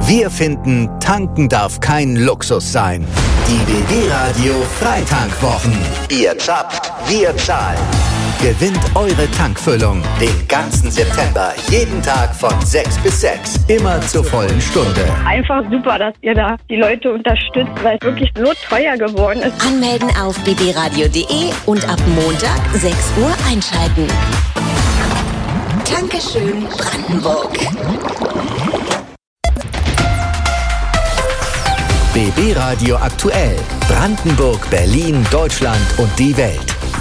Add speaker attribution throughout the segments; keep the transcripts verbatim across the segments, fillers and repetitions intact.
Speaker 1: Wir finden, tanken darf kein Luxus sein. Die B B-Radio Freitankwwochen. Ihr zappt, wir zahlen. Gewinnt eure Tankfüllung den ganzen September, jeden Tag von sechs bis sechs, immer zur vollen Stunde.
Speaker 2: Einfach super, dass ihr da die Leute unterstützt, weil es wirklich so teuer geworden ist.
Speaker 3: Anmelden auf b b radio punkt de und ab Montag sechs Uhr einschalten. Dankeschön, Brandenburg.
Speaker 1: B B-Radio aktuell. Brandenburg, Berlin, Deutschland und die Welt.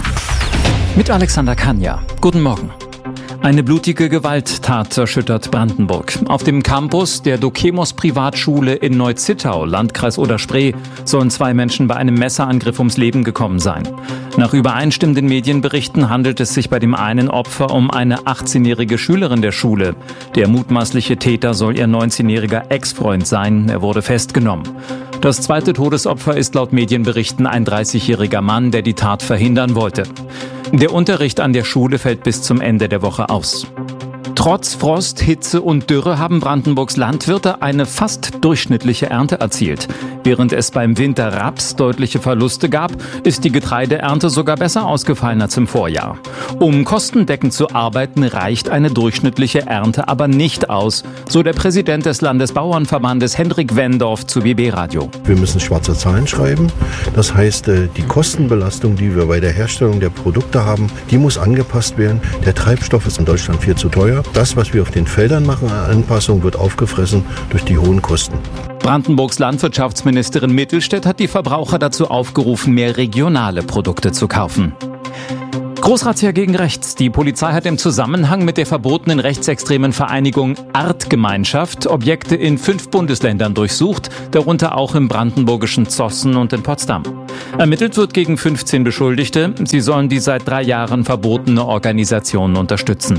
Speaker 4: Mit Alexander Kania. Guten Morgen. Eine blutige Gewalttat erschüttert Brandenburg. Auf dem Campus der Dokemos Privatschule in Neu-Zittau, Landkreis Oder-Spree, sollen zwei Menschen bei einem Messerangriff ums Leben gekommen sein. Nach übereinstimmenden Medienberichten handelt es sich bei dem einen Opfer um eine achtzehnjährige Schülerin der Schule. Der mutmaßliche Täter soll ihr neunzehnjähriger Ex-Freund sein. Er wurde festgenommen. Das zweite Todesopfer ist laut Medienberichten ein dreißigjähriger Mann, der die Tat verhindern wollte. Der Unterricht an der Schule fällt bis zum Ende der Woche aus. Trotz Frost, Hitze und Dürre haben Brandenburgs Landwirte eine fast durchschnittliche Ernte erzielt. Während es beim Winter Raps deutliche Verluste gab, ist die Getreideernte sogar besser ausgefallen als im Vorjahr. Um kostendeckend zu arbeiten, reicht eine durchschnittliche Ernte aber nicht aus, so der Präsident des Landesbauernverbandes Hendrik Wendorf zu B B-Radio.
Speaker 5: Wir müssen schwarze Zahlen schreiben. Das heißt, die Kostenbelastung, die wir bei der Herstellung der Produkte haben, die muss angepasst werden. Der Treibstoff ist in Deutschland viel zu teuer. Das, was wir auf den Feldern machen, an Anpassung, wird aufgefressen durch die hohen Kosten.
Speaker 4: Brandenburgs Landwirtschaftsministerin Mittelstädt hat die Verbraucher dazu aufgerufen, mehr regionale Produkte zu kaufen. Großrazzia gegen rechts. Die Polizei hat im Zusammenhang mit der verbotenen rechtsextremen Vereinigung Artgemeinschaft Objekte in fünf Bundesländern durchsucht, darunter auch im brandenburgischen Zossen und in Potsdam. Ermittelt wird gegen fünfzehn Beschuldigte. Sie sollen die seit drei Jahren verbotene Organisation unterstützen.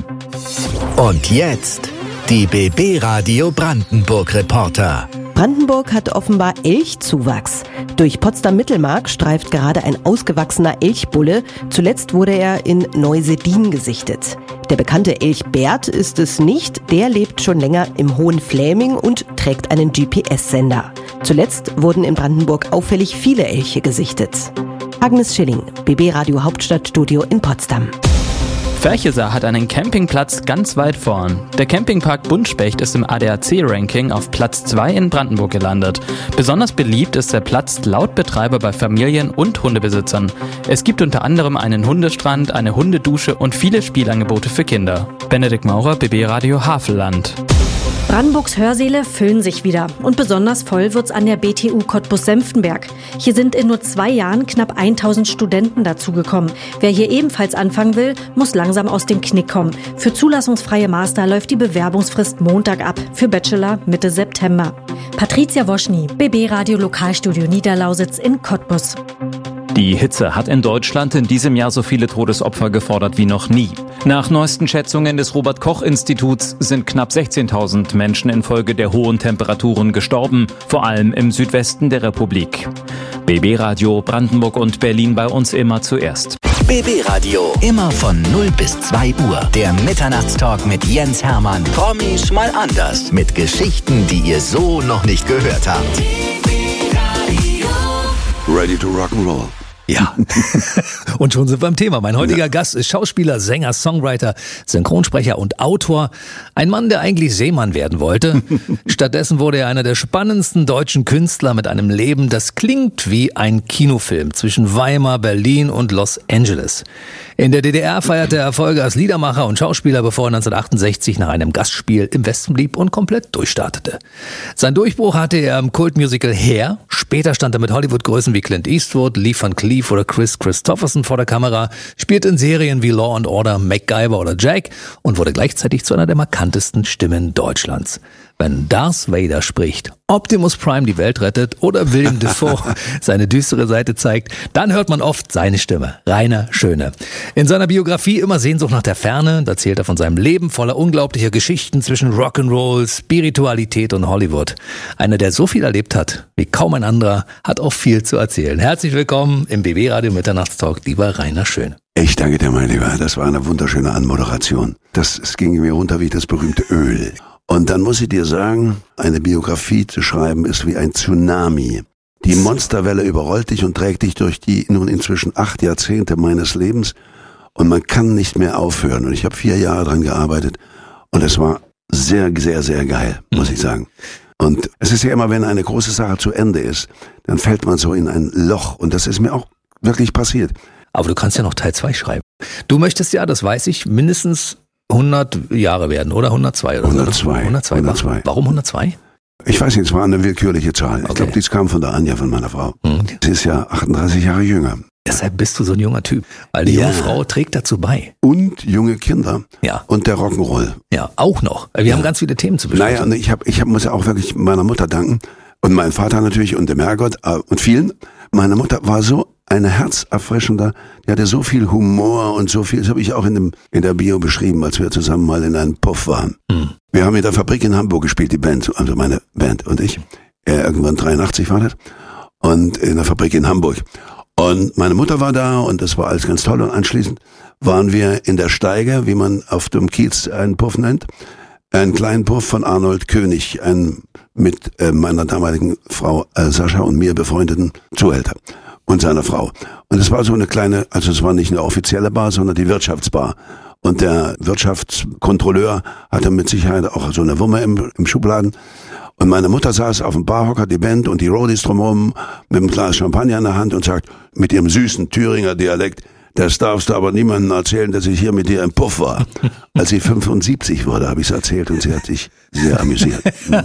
Speaker 1: Und jetzt die B B-Radio Brandenburg-Reporter.
Speaker 6: Brandenburg hat offenbar Elchzuwachs. Durch Potsdam-Mittelmark streift gerade ein ausgewachsener Elchbulle. Zuletzt wurde er in Neuseedin gesichtet. Der bekannte Elch Bert ist es nicht. Der lebt schon länger im Hohen Fläming und trägt einen G P S-Sender. Zuletzt wurden in Brandenburg auffällig viele Elche gesichtet. Agnes Schilling, B B-Radio Hauptstadtstudio in Potsdam.
Speaker 7: Ferchesar hat einen Campingplatz ganz weit vorn. Der Campingpark Buntspecht ist im A D A C-Ranking auf Platz zwei in Brandenburg gelandet. Besonders beliebt ist der Platz laut Betreiber bei Familien und Hundebesitzern. Es gibt unter anderem einen Hundestrand, eine Hundedusche und viele Spielangebote für Kinder. Benedikt Maurer, B B-Radio Havelland.
Speaker 8: Brandenburgs Hörsäle füllen sich wieder und besonders voll wird's an der B T U Cottbus-Senftenberg. Hier sind in nur zwei Jahren knapp tausend Studenten dazugekommen. Wer hier ebenfalls anfangen will, muss langsam aus dem Knick kommen. Für zulassungsfreie Master läuft die Bewerbungsfrist Montag ab, für Bachelor Mitte September. Patricia Woschny, B B-Radio Lokalstudio Niederlausitz in Cottbus.
Speaker 4: Die Hitze hat in Deutschland in diesem Jahr so viele Todesopfer gefordert wie noch nie. Nach neuesten Schätzungen des Robert-Koch-Instituts sind knapp sechzehntausend Menschen infolge der hohen Temperaturen gestorben, vor allem im Südwesten der Republik. B B-Radio Brandenburg und Berlin bei uns immer zuerst.
Speaker 1: B B-Radio, immer von null bis zwei Uhr. Der Mitternachtstalk mit Jens Hermann. Promis mal anders. Mit Geschichten, die ihr so noch nicht gehört habt.
Speaker 9: Ready to rock and roll.
Speaker 10: Ja, und schon sind wir beim Thema. Mein heutiger ja. Gast ist Schauspieler, Sänger, Songwriter, Synchronsprecher und Autor. Ein Mann, der eigentlich Seemann werden wollte. Stattdessen wurde er einer der spannendsten deutschen Künstler mit einem Leben, das klingt wie ein Kinofilm zwischen Weimar, Berlin und Los Angeles. In der D D R feierte er Erfolge als Liedermacher und Schauspieler, bevor er neunzehnhundertachtundsechzig nach einem Gastspiel im Westen blieb und komplett durchstartete. Sein Durchbruch hatte er im Kultmusical Hair. Später stand er mit Hollywood-Größen wie Clint Eastwood, Lee Van Cleef oder Chris Christopherson vor der Kamera, spielte in Serien wie Law and Order, MacGyver oder Jack und wurde gleichzeitig zu einer der markantesten Stimmen Deutschlands. Wenn Darth Vader spricht, Optimus Prime die Welt rettet oder William Dafoe seine düstere Seite zeigt, dann hört man oft seine Stimme, Rainer Schöne. In seiner Biografie Immer Sehnsucht nach der Ferne, da erzählt er von seinem Leben voller unglaublicher Geschichten zwischen Rock'n'Roll, Spiritualität und Hollywood. Einer, der so viel erlebt hat wie kaum ein anderer, hat auch viel zu erzählen. Herzlich willkommen im B B-Radio Mitternachtstalk, lieber Rainer Schöne.
Speaker 9: Ich danke dir, mein Lieber. Das war eine wunderschöne Anmoderation. Das, es ging mir runter wie das berühmte Öl. Und dann muss ich dir sagen, eine Biografie zu schreiben ist wie ein Tsunami. Die Monsterwelle überrollt dich und trägt dich durch die nun inzwischen acht Jahrzehnte meines Lebens und man kann nicht mehr aufhören. Und ich habe vier Jahre dran gearbeitet und es war sehr, sehr, sehr geil, muss ich sagen. Und es ist ja immer, wenn eine große Sache zu Ende ist, dann fällt man so in ein Loch und das ist mir auch wirklich passiert.
Speaker 10: Aber du kannst ja noch Teil zwei schreiben. Du möchtest ja, das weiß ich, mindestens hundert Jahre werden, oder? hundertzwei oder
Speaker 9: hundertzwei.
Speaker 10: So. hundertzwei.
Speaker 9: hundertzwei.
Speaker 10: Warum hundertzwei?
Speaker 9: Ich weiß nicht, es war eine willkürliche Zahl. Ich
Speaker 10: Okay.
Speaker 9: glaube, dies kam von der Anja, von meiner Frau.
Speaker 10: Mhm.
Speaker 9: Sie ist ja achtunddreißig Jahre jünger.
Speaker 10: Deshalb bist du so ein junger Typ. Weil die
Speaker 9: Ja.
Speaker 10: junge Frau trägt dazu bei.
Speaker 9: Und junge Kinder.
Speaker 10: Ja.
Speaker 9: Und der Rock'n'Roll.
Speaker 10: Ja, auch noch. Wir
Speaker 9: Ja.
Speaker 10: haben ganz viele Themen zu besprechen.
Speaker 9: Naja, und ich, hab, ich hab, muss ja auch wirklich meiner Mutter danken. Und meinem Vater natürlich und dem Herrgott äh, und vielen. Meine Mutter war so eine herzerfrischender, die hatte so viel Humor und so viel, das habe ich auch in, dem, in der Bio beschrieben, als wir zusammen mal in einem Puff waren.
Speaker 10: Hm.
Speaker 9: Wir haben in der Fabrik in Hamburg gespielt, die Band, also meine Band und ich. Äh, irgendwann dreiundachtzig war das. Und in der Fabrik in Hamburg. Und meine Mutter war da und das war alles ganz toll. Und anschließend waren wir in der Steige, wie man auf dem Kiez einen Puff nennt. Einen kleinen Puff von Arnold König, ein mit äh, meiner damaligen Frau äh, Sascha und mir befreundeten Zuhälter und seiner Frau. Und es war so eine kleine, also es war nicht eine offizielle Bar, sondern die Wirtschaftsbar. Und der Wirtschaftskontrolleur hatte mit Sicherheit auch so eine Wumme im, im Schubladen. Und meine Mutter saß auf dem Barhocker, die Band und die Roadies drumherum mit einem Glas Champagner in der Hand und sagt, mit ihrem süßen Thüringer Dialekt, das darfst du aber niemandem erzählen, dass ich hier mit dir im Puff war. Als sie fünfundsiebzig wurde, habe ich es erzählt und sie hat sich sehr amüsiert.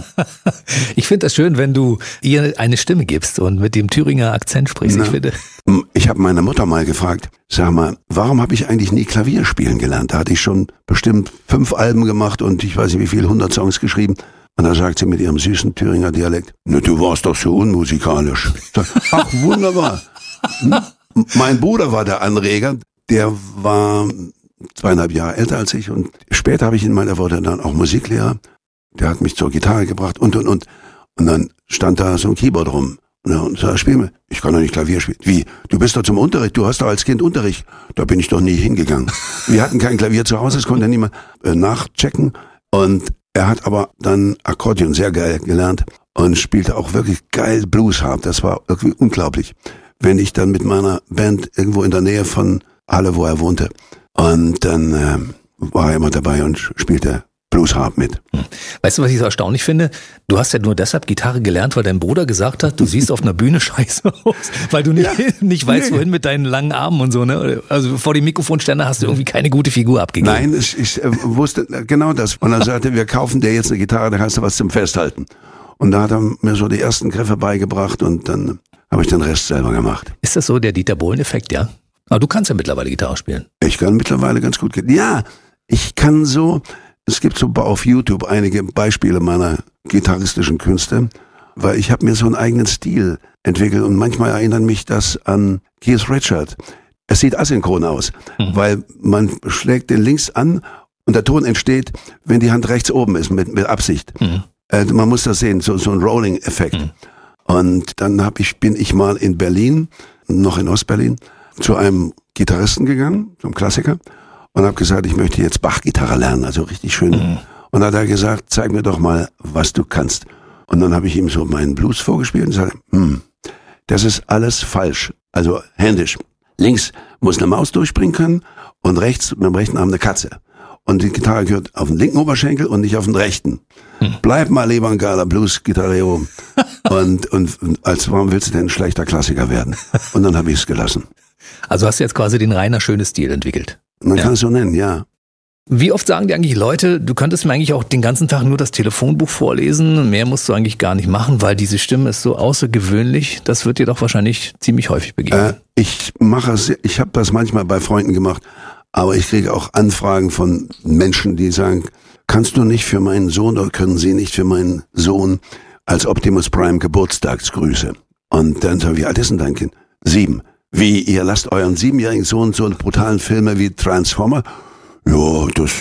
Speaker 10: Ich finde das schön, wenn du ihr eine Stimme gibst und mit dem Thüringer Akzent sprichst.
Speaker 9: Na,
Speaker 10: ich finde.
Speaker 9: Ich habe meine Mutter mal gefragt, sag mal, warum habe ich eigentlich nie Klavier spielen gelernt? Da hatte ich schon bestimmt fünf Alben gemacht und ich weiß nicht wie viel, hundert Songs geschrieben. Und da sagt sie mit ihrem süßen Thüringer Dialekt, ne, du warst doch so unmusikalisch. Sag, ach, wunderbar. Hm? Mein Bruder war der Anreger, der war zweieinhalb Jahre älter als ich und später habe ich ihn mal, er wurde dann auch Musiklehrer, der hat mich zur Gitarre gebracht und und und und dann stand da so ein Keyboard rum und er sagte, spiel mir, ich kann doch nicht Klavier spielen. Wie, du bist doch zum Unterricht, du hast doch als Kind Unterricht. Da bin ich doch nie hingegangen. Wir hatten kein Klavier zu Hause, das konnte niemand äh, nachchecken und er hat aber dann Akkordeon sehr geil gelernt und spielte auch wirklich geil Bluesharp, das war irgendwie unglaublich. Wenn ich dann mit meiner Band irgendwo in der Nähe von Halle, wo er wohnte. Und dann äh, war er immer dabei und spielte Bluesharp mit.
Speaker 10: Weißt du, was ich so erstaunlich finde? Du hast ja nur deshalb Gitarre gelernt, weil dein Bruder gesagt hat, du siehst auf einer Bühne scheiße aus, weil du nicht, ja. nicht weißt, wohin mit deinen langen Armen und so. Ne? Also vor dem Mikrofonständer hast du irgendwie keine gute Figur abgegeben.
Speaker 9: Nein, ich, ich äh, wusste genau das. Und er sagte, wir kaufen dir jetzt eine Gitarre, da hast du was zum Festhalten. Und da hat er mir so die ersten Griffe beigebracht und dann habe ich den Rest selber gemacht.
Speaker 10: Ist das so der Dieter Bohlen-Effekt, ja? Aber du kannst ja mittlerweile Gitarre spielen.
Speaker 9: Ich kann mittlerweile ganz gut. Ja, ich kann so, es gibt so auf YouTube einige Beispiele meiner gitarristischen Künste, weil ich habe mir so einen eigenen Stil entwickelt und manchmal erinnert mich das an Keith Richards. Es sieht asynchron aus, mhm. weil man schlägt den links an und der Ton entsteht, wenn die Hand rechts oben ist, mit, mit Absicht. Mhm. Äh, man muss das sehen, so, so ein Rolling-Effekt. Mhm. Und dann hab ich, bin ich mal in Berlin, noch in Ostberlin, zu einem Gitarristen gegangen, zum Klassiker, und habe gesagt, ich möchte jetzt Bach-Gitarre lernen, also richtig schön. Mhm. Und dann hat er gesagt, zeig mir doch mal, was du kannst. Und dann habe ich ihm so meinen Blues vorgespielt und sagte, hm, das ist alles falsch, also händisch. Links muss eine Maus durchspringen können und rechts, mit dem rechten Arm eine Katze. Und die Gitarre gehört auf den linken Oberschenkel und nicht auf den rechten. Hm. Bleib mal lieber ein geiler Blues-Gitarrero. und, und, und als warum willst du denn ein schlechter Klassiker werden? Und dann habe ich es gelassen.
Speaker 10: Also hast du jetzt quasi den Reiner schönes Stil entwickelt.
Speaker 9: Man
Speaker 10: ja.
Speaker 9: kann es so nennen, ja.
Speaker 10: Wie oft sagen dir eigentlich Leute, du könntest mir eigentlich auch den ganzen Tag nur das Telefonbuch vorlesen, mehr musst du eigentlich gar nicht machen, weil diese Stimme ist so außergewöhnlich, das wird dir doch wahrscheinlich ziemlich häufig begegnen.
Speaker 9: Äh, ich mache es, ich habe das manchmal bei Freunden gemacht, aber ich kriege auch Anfragen von Menschen, die sagen, kannst du nicht für meinen Sohn oder können Sie nicht für meinen Sohn als Optimus Prime Geburtstagsgrüße? Und dann sagen wir, wie alt ist denn dein Kind? Sieben. Wie, ihr lasst euren siebenjährigen Sohn so einen brutalen Filme wie Transformer? Ja, das,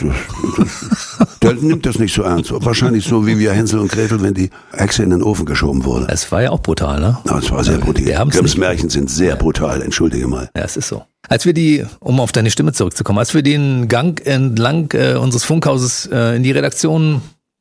Speaker 9: das der nimmt das nicht so ernst. Wahrscheinlich so wie wir Hänsel und Gretel, wenn die Echse in den Ofen geschoben wurde.
Speaker 10: Es war ja auch brutal, ne?
Speaker 9: Ja, es war sehr brutal. Grimms Märchen sind sehr brutal, entschuldige mal.
Speaker 10: Ja, es ist so. Als wir die, um auf deine Stimme zurückzukommen, als wir den Gang entlang äh, unseres Funkhauses äh, in die Redaktion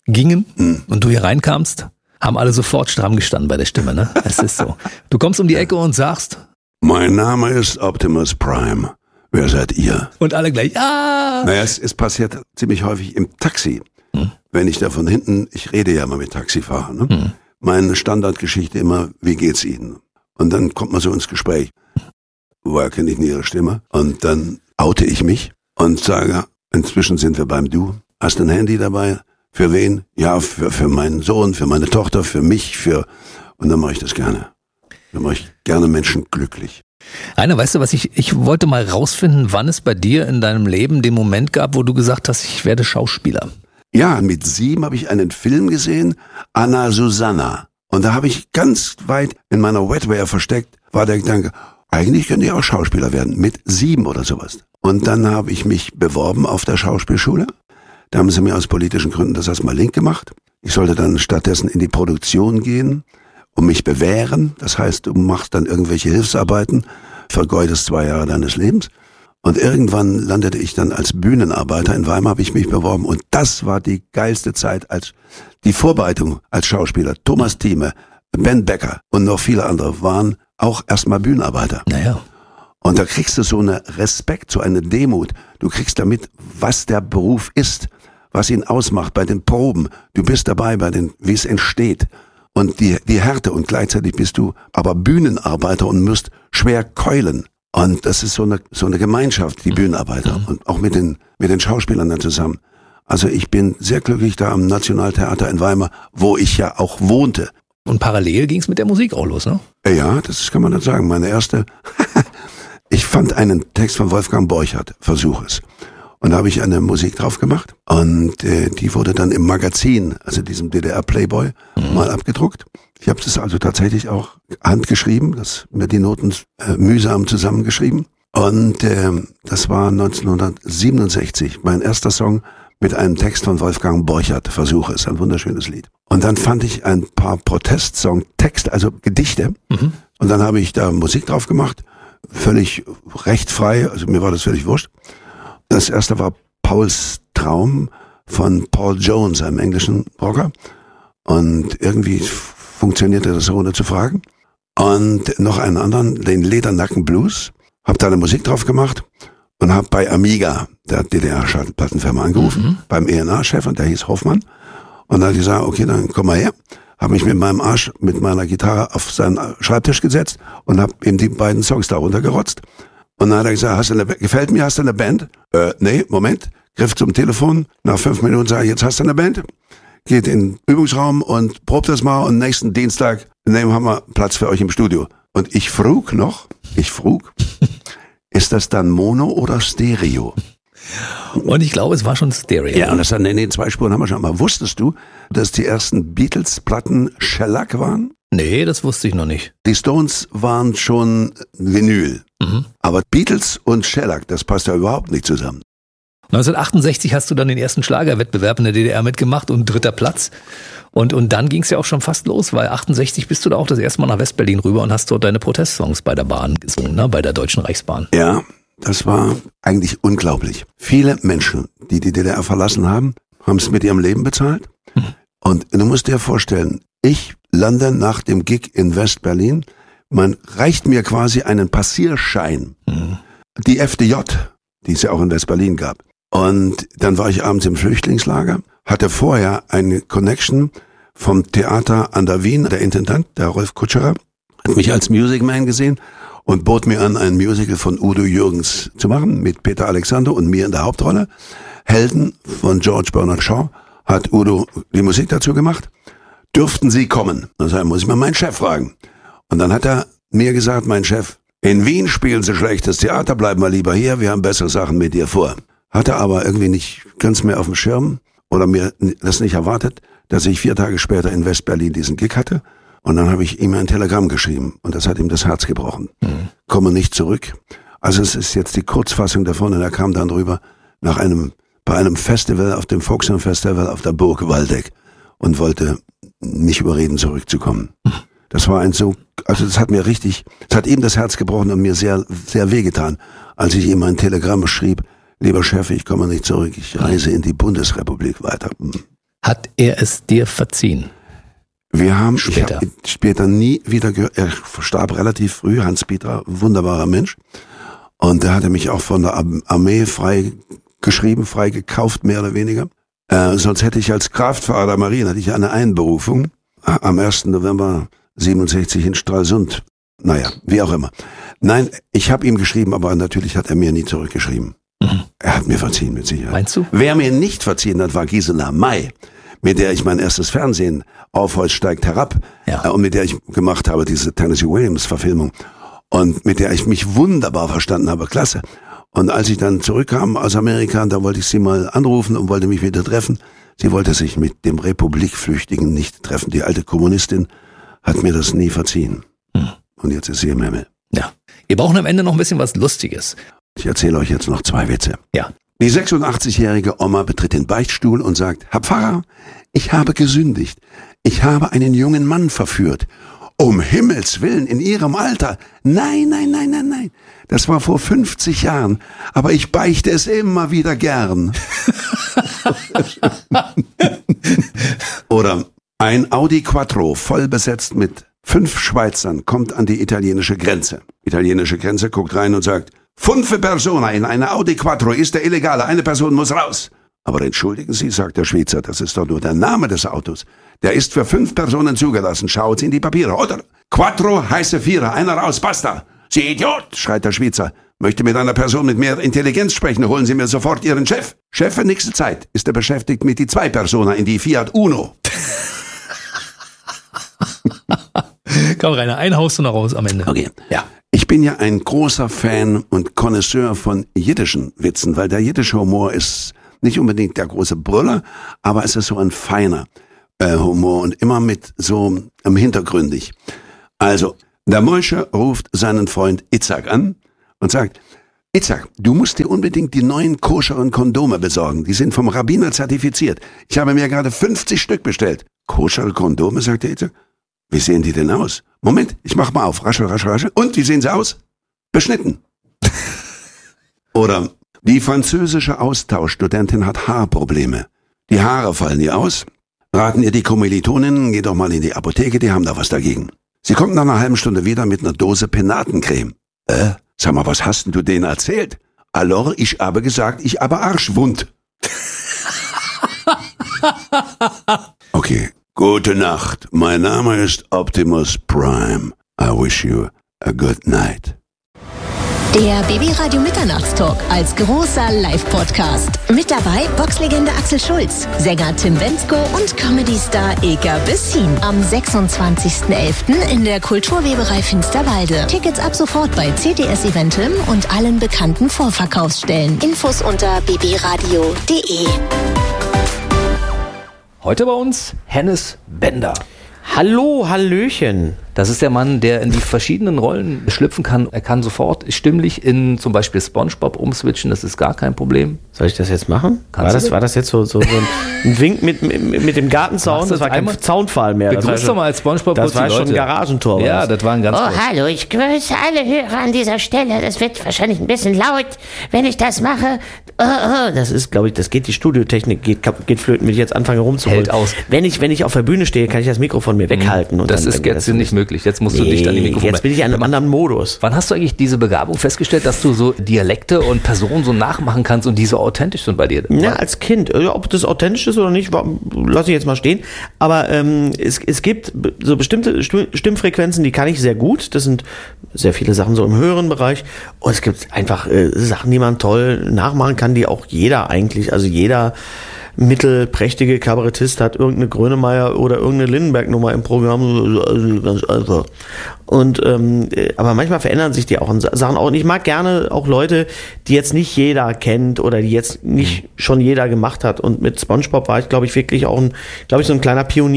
Speaker 10: gingen hm. und du hier reinkamst, haben alle sofort stramm gestanden bei der Stimme, ne? Es ist so. Du kommst um die Ecke und sagst:
Speaker 9: Mein Name ist Optimus Prime. Wer seid ihr?
Speaker 10: Und alle gleich, ja!
Speaker 9: Naja, es, es passiert ziemlich häufig im Taxi. Hm. Wenn ich da von hinten, ich rede ja mal mit Taxifahrern, ne? Hm. Meine Standardgeschichte immer, wie geht's Ihnen? Und dann kommt man so ins Gespräch. Woher kenne ich nie Ihre Stimme? Und dann oute ich mich und sage, inzwischen sind wir beim Du. Hast du ein Handy dabei? Für wen? Ja, für, für meinen Sohn, für meine Tochter, für mich, für... Und dann mache ich das gerne. Dann mache ich gerne Menschen glücklich.
Speaker 10: Rainer, weißt du was, ich, ich wollte mal rausfinden, wann es bei dir in deinem Leben den Moment gab, wo du gesagt hast, ich werde Schauspieler.
Speaker 9: Ja, mit sieben habe ich einen Film gesehen, Anna Susanna. Und da habe ich ganz weit in meiner Wetware versteckt, war der Gedanke, eigentlich könnte ich auch Schauspieler werden, mit sieben oder sowas. Und dann habe ich mich beworben auf der Schauspielschule. Da haben sie mir aus politischen Gründen das erstmal link gemacht. Ich sollte dann stattdessen in die Produktion gehen und mich bewähren. Das heißt, du machst dann irgendwelche Hilfsarbeiten, vergeudest zwei Jahre deines Lebens. Und irgendwann landete ich dann als Bühnenarbeiter. In Weimar habe ich mich beworben. Und das war die geilste Zeit als die Vorbereitung als Schauspieler. Thomas Thieme, Ben Becker und noch viele andere waren auch erstmal Bühnenarbeiter.
Speaker 10: Naja.
Speaker 9: Und da kriegst du so eine Respekt, so eine Demut. Du kriegst damit, was der Beruf ist, was ihn ausmacht bei den Proben. Du bist dabei bei den, wie es entsteht. Und die, die Härte, und gleichzeitig bist du aber Bühnenarbeiter und musst schwer keulen. Und das ist so eine, so eine Gemeinschaft, die Bühnenarbeiter. Und auch mit den, mit den Schauspielern dann zusammen. Also ich bin sehr glücklich da am Nationaltheater in Weimar, wo ich ja auch wohnte.
Speaker 10: Und parallel ging es mit der Musik auch los, ne?
Speaker 9: Ja, das kann man dann sagen. Meine erste, ich fand einen Text von Wolfgang Borchardt, Versuch es. Und da habe ich eine Musik drauf gemacht. Und äh, die wurde dann im Magazin, also diesem D D R Playboy, mhm. mal abgedruckt. Ich habe das also tatsächlich auch handgeschrieben, das mir die Noten äh, mühsam zusammengeschrieben. Und äh, das war neunzehnhundertsiebenundsechzig, mein erster Song mit einem Text von Wolfgang Borchardt, Versuche, ist ein wunderschönes Lied. Und dann fand ich ein paar Protestsong-Texte, also Gedichte. Mhm. Und dann habe ich da Musik drauf gemacht, völlig rechtfrei, also mir war das völlig wurscht. Das erste war Pauls Traum von Paul Jones, einem englischen Rocker. Und irgendwie funktionierte das ohne zu fragen. Und noch einen anderen, den Ledernacken Blues. Hab da eine Musik drauf gemacht und hab bei Amiga, der D D R-Plattenfirma, angerufen, mhm. beim E N A-Chef, und der hieß Hoffmann. Und dann hat ich gesagt, okay, dann komm mal her. Hab mich mit meinem Arsch, mit meiner Gitarre auf seinen Schreibtisch gesetzt und hab ihm die beiden Songs da runtergerotzt. Und dann hat er gesagt, hast du eine, gefällt mir, hast du eine Band? Äh, nee, Moment. Griff zum Telefon. Nach fünf Minuten sage ich, jetzt hast du eine Band. Geht in den Übungsraum und probt das mal, und nächsten Dienstag nehmen haben wir Platz für euch im Studio. Und ich frug noch, ich frug, ist das dann Mono oder Stereo?
Speaker 10: Und ich glaube, es war schon Stereo.
Speaker 9: Ja, und das dann in den zwei Spuren haben wir schon. Aber wusstest du, dass die ersten Beatles-Platten Shellac waren?
Speaker 10: Nee, das wusste ich noch nicht.
Speaker 9: Die Stones waren schon Vinyl. Mhm. Aber Beatles und Shellac, das passt ja überhaupt nicht zusammen.
Speaker 10: neunzehnhundertachtundsechzig hast du dann den ersten Schlagerwettbewerb in der D D R mitgemacht und dritter Platz. Und, und dann ging es ja auch schon fast los, weil achtundsechzig bist du da auch das erste Mal nach Westberlin rüber und hast dort deine Protestsongs bei der Bahn gesungen, ne? Bei der Deutschen Reichsbahn.
Speaker 9: Ja, das war eigentlich unglaublich. Viele Menschen, die die D D R verlassen haben, haben es mit ihrem Leben bezahlt. Mhm. Und du musst dir vorstellen, ich lande nach dem Gig in Westberlin, man reicht mir quasi einen Passierschein, mhm. die F D J, die es ja auch in Westberlin gab. Und dann war ich abends im Flüchtlingslager, hatte vorher eine Connection vom Theater an der Wien, der Intendant, der Rolf Kutscherer, hat mich als Music Man gesehen und bot mir an, ein Musical von Udo Jürgens zu machen, mit Peter Alexander und mir in der Hauptrolle. Helden von George Bernard Shaw hat Udo die Musik dazu gemacht. Dürften Sie kommen? Dann muss ich mal meinen Chef fragen. Und dann hat er mir gesagt, mein Chef, in Wien spielen Sie schlechtes Theater, bleiben wir lieber hier, wir haben bessere Sachen mit dir vor. Hatte aber irgendwie nicht ganz mehr auf dem Schirm oder mir das nicht erwartet, dass ich vier Tage später in Westberlin diesen Gig hatte. Und dann habe ich ihm ein Telegramm geschrieben und das hat ihm das Herz gebrochen. Mhm. Komme nicht zurück. Also es ist jetzt die Kurzfassung davon, und er kam dann drüber nach einem, bei einem Festival, auf dem Volkswagen Festival auf der Burg Waldeck und wollte mich überreden, zurückzukommen. Mhm. Das war ein so, also das hat mir richtig, es hat ihm das Herz gebrochen und mir sehr, sehr wehgetan, als ich ihm ein Telegramm schrieb: Lieber Chef, ich komme nicht zurück, ich reise in die Bundesrepublik weiter.
Speaker 10: Hat er es dir verziehen?
Speaker 9: Wir haben
Speaker 10: Später.
Speaker 9: Ich hab später nie wieder gehört. Er verstarb relativ früh, Hans-Peter, wunderbarer Mensch. Und der hatte mich auch von der Armee frei geschrieben, frei gekauft, mehr oder weniger. Äh, sonst hätte ich als Kraftfahrer der Marine, hatte ich eine Einberufung am ersten November siebenundsechzig in Stralsund. Naja, wie auch immer. Nein, ich habe ihm geschrieben, aber natürlich hat er mir nie zurückgeschrieben. Mhm. Er hat mir verziehen, mit Sicherheit.
Speaker 10: Meinst du?
Speaker 9: Wer mir nicht verziehen hat, war Gisela May, mit der ich mein erstes Fernsehen Aufholz steigt herab
Speaker 10: ja.
Speaker 9: äh, und mit der ich gemacht habe, diese Tennessee Williams Verfilmung und mit der ich mich wunderbar verstanden habe, klasse. Und als ich dann zurückkam aus Amerika, da wollte ich sie mal anrufen und wollte mich wieder treffen. Sie wollte sich mit dem Republikflüchtigen nicht treffen. Die alte Kommunistin hat mir das nie verziehen. Hm. Und jetzt ist sie im Himmel.
Speaker 10: Ja. Wir brauchen am Ende noch ein bisschen was Lustiges.
Speaker 9: Ich erzähle euch jetzt noch zwei Witze.
Speaker 10: Ja.
Speaker 9: Die sechsundachtzig-jährige Oma betritt den Beichtstuhl und sagt, Herr Pfarrer, ich habe gesündigt. Ich habe einen jungen Mann verführt. Um Himmels Willen, in Ihrem Alter. Nein, nein, nein, nein, nein. Das war vor fünfzig Jahren. Aber ich beichte es immer wieder gern. Oder ein Audi Quattro, voll besetzt mit fünf Schweizern, kommt an die italienische Grenze. Italienische Grenze guckt rein und sagt, Fünfe Persona in einer Audi Quattro ist der Illegale, eine Person muss raus. Aber entschuldigen Sie, sagt der Schweizer, das ist doch nur der Name des Autos. Der ist für fünf Personen zugelassen, schaut in die Papiere, oder? Quattro heiße Vierer, einer raus, basta. Sie Idiot, schreit der Schweizer. Möchte mit einer Person mit mehr Intelligenz sprechen, holen Sie mir sofort Ihren Chef. Chef für nächste Zeit ist er beschäftigt mit die zwei Persona in die Fiat Uno.
Speaker 10: Komm, Rainer, ein haust du noch raus am Ende.
Speaker 9: Okay, ja. Ich bin ja ein großer Fan und Connoisseur von jiddischen Witzen, weil der jiddische Humor ist nicht unbedingt der große Brüller, aber es ist so ein feiner äh, Humor und immer mit so ähm, hintergründig. Also, der Moische ruft seinen Freund Itzhak an und sagt, Itzhak, du musst dir unbedingt die neuen koscheren Kondome besorgen. Die sind vom Rabbiner zertifiziert. Ich habe mir gerade fünfzig Stück bestellt. Koschere Kondome, sagt der Itzhak. Wie sehen die denn aus? Moment, ich mach mal auf. Raschel, raschel, raschel. Und, wie sehen sie aus? Beschnitten. Oder, die französische Austauschstudentin hat Haarprobleme. Die Haare fallen ihr aus. Raten ihr die Kommilitoninnen, geh doch mal in die Apotheke, die haben da was dagegen. Sie kommt nach einer halben Stunde wieder mit einer Dose Penatencreme. Äh, sag mal, was hast denn du denen erzählt? Alors, ich habe gesagt, ich habe Arschwund. Okay. Gute Nacht, mein Name ist Optimus Prime. I wish you a good night.
Speaker 3: Der B B Radio Mitternachtstalk als großer Live-Podcast. Mit dabei Boxlegende Axel Schulz, Sänger Tim Bendzko und Comedy-Star Eka Bessin. Am sechsundzwanzigsten elften in der Kulturweberei Finsterwalde. Tickets ab sofort bei C D S Eventim und allen bekannten Vorverkaufsstellen. Infos unter b b radio punkt d e.
Speaker 10: Heute bei uns Hennes Bender.
Speaker 11: Hallo, Hallöchen.
Speaker 10: Das ist der Mann, der in die verschiedenen Rollen schlüpfen kann. Er kann sofort stimmlich in zum Beispiel SpongeBob umswitchen, das ist gar kein Problem.
Speaker 11: Soll ich das jetzt machen?
Speaker 10: Kannst
Speaker 11: war, das,
Speaker 10: du?
Speaker 11: war das jetzt so, so, so ein Wink mit, mit, mit dem Gartenzaun? Das war kein Zaunpfahl mehr.
Speaker 10: Begrüß doch mal als SpongeBob.
Speaker 11: Das war schon ein Garagentor.
Speaker 10: Ja, das war ein ganz
Speaker 12: Oh,
Speaker 10: groß.
Speaker 12: hallo, ich grüße alle Hörer an dieser Stelle. Das wird wahrscheinlich ein bisschen laut, wenn ich das mache. Oh, oh.
Speaker 11: Das ist, glaube ich, das geht, die Studiotechnik geht, geht flöten, wenn ich jetzt anfange rumzuholen.
Speaker 10: Hält aus.
Speaker 11: Wenn ich, wenn ich auf der Bühne stehe, kann ich das Mikrofon von mir weghalten. Und
Speaker 10: das
Speaker 11: dann,
Speaker 10: ist jetzt
Speaker 11: das
Speaker 10: nicht möglich. Jetzt musst du
Speaker 11: nee,
Speaker 10: dich an die Mikrofone.
Speaker 11: Jetzt bin ich in einem anderen Modus.
Speaker 10: Wann hast du eigentlich diese Begabung festgestellt, dass du so Dialekte und Personen so nachmachen kannst und die so authentisch sind bei dir?
Speaker 11: Ja, als Kind. Ob das authentisch ist oder nicht, lasse ich jetzt mal stehen. Aber ähm, es, es gibt so bestimmte Stimmfrequenzen, die kann ich sehr gut. Das sind sehr viele Sachen so im höheren Bereich. Und es gibt einfach äh, Sachen, die man toll nachmachen kann, die auch jeder eigentlich, also jeder mittelprächtige Kabarettist hat irgendeine Grönemeyer oder irgendeine Lindenberg-Nummer im Programm, also ganz einfach. Und ähm, aber manchmal verändern sich die auch und Sachen auch. Und ich mag gerne auch Leute, die jetzt nicht jeder kennt oder die jetzt nicht schon jeder gemacht hat. Und mit SpongeBob war ich, glaube ich, wirklich auch ein, glaube ich, so ein kleiner Pionier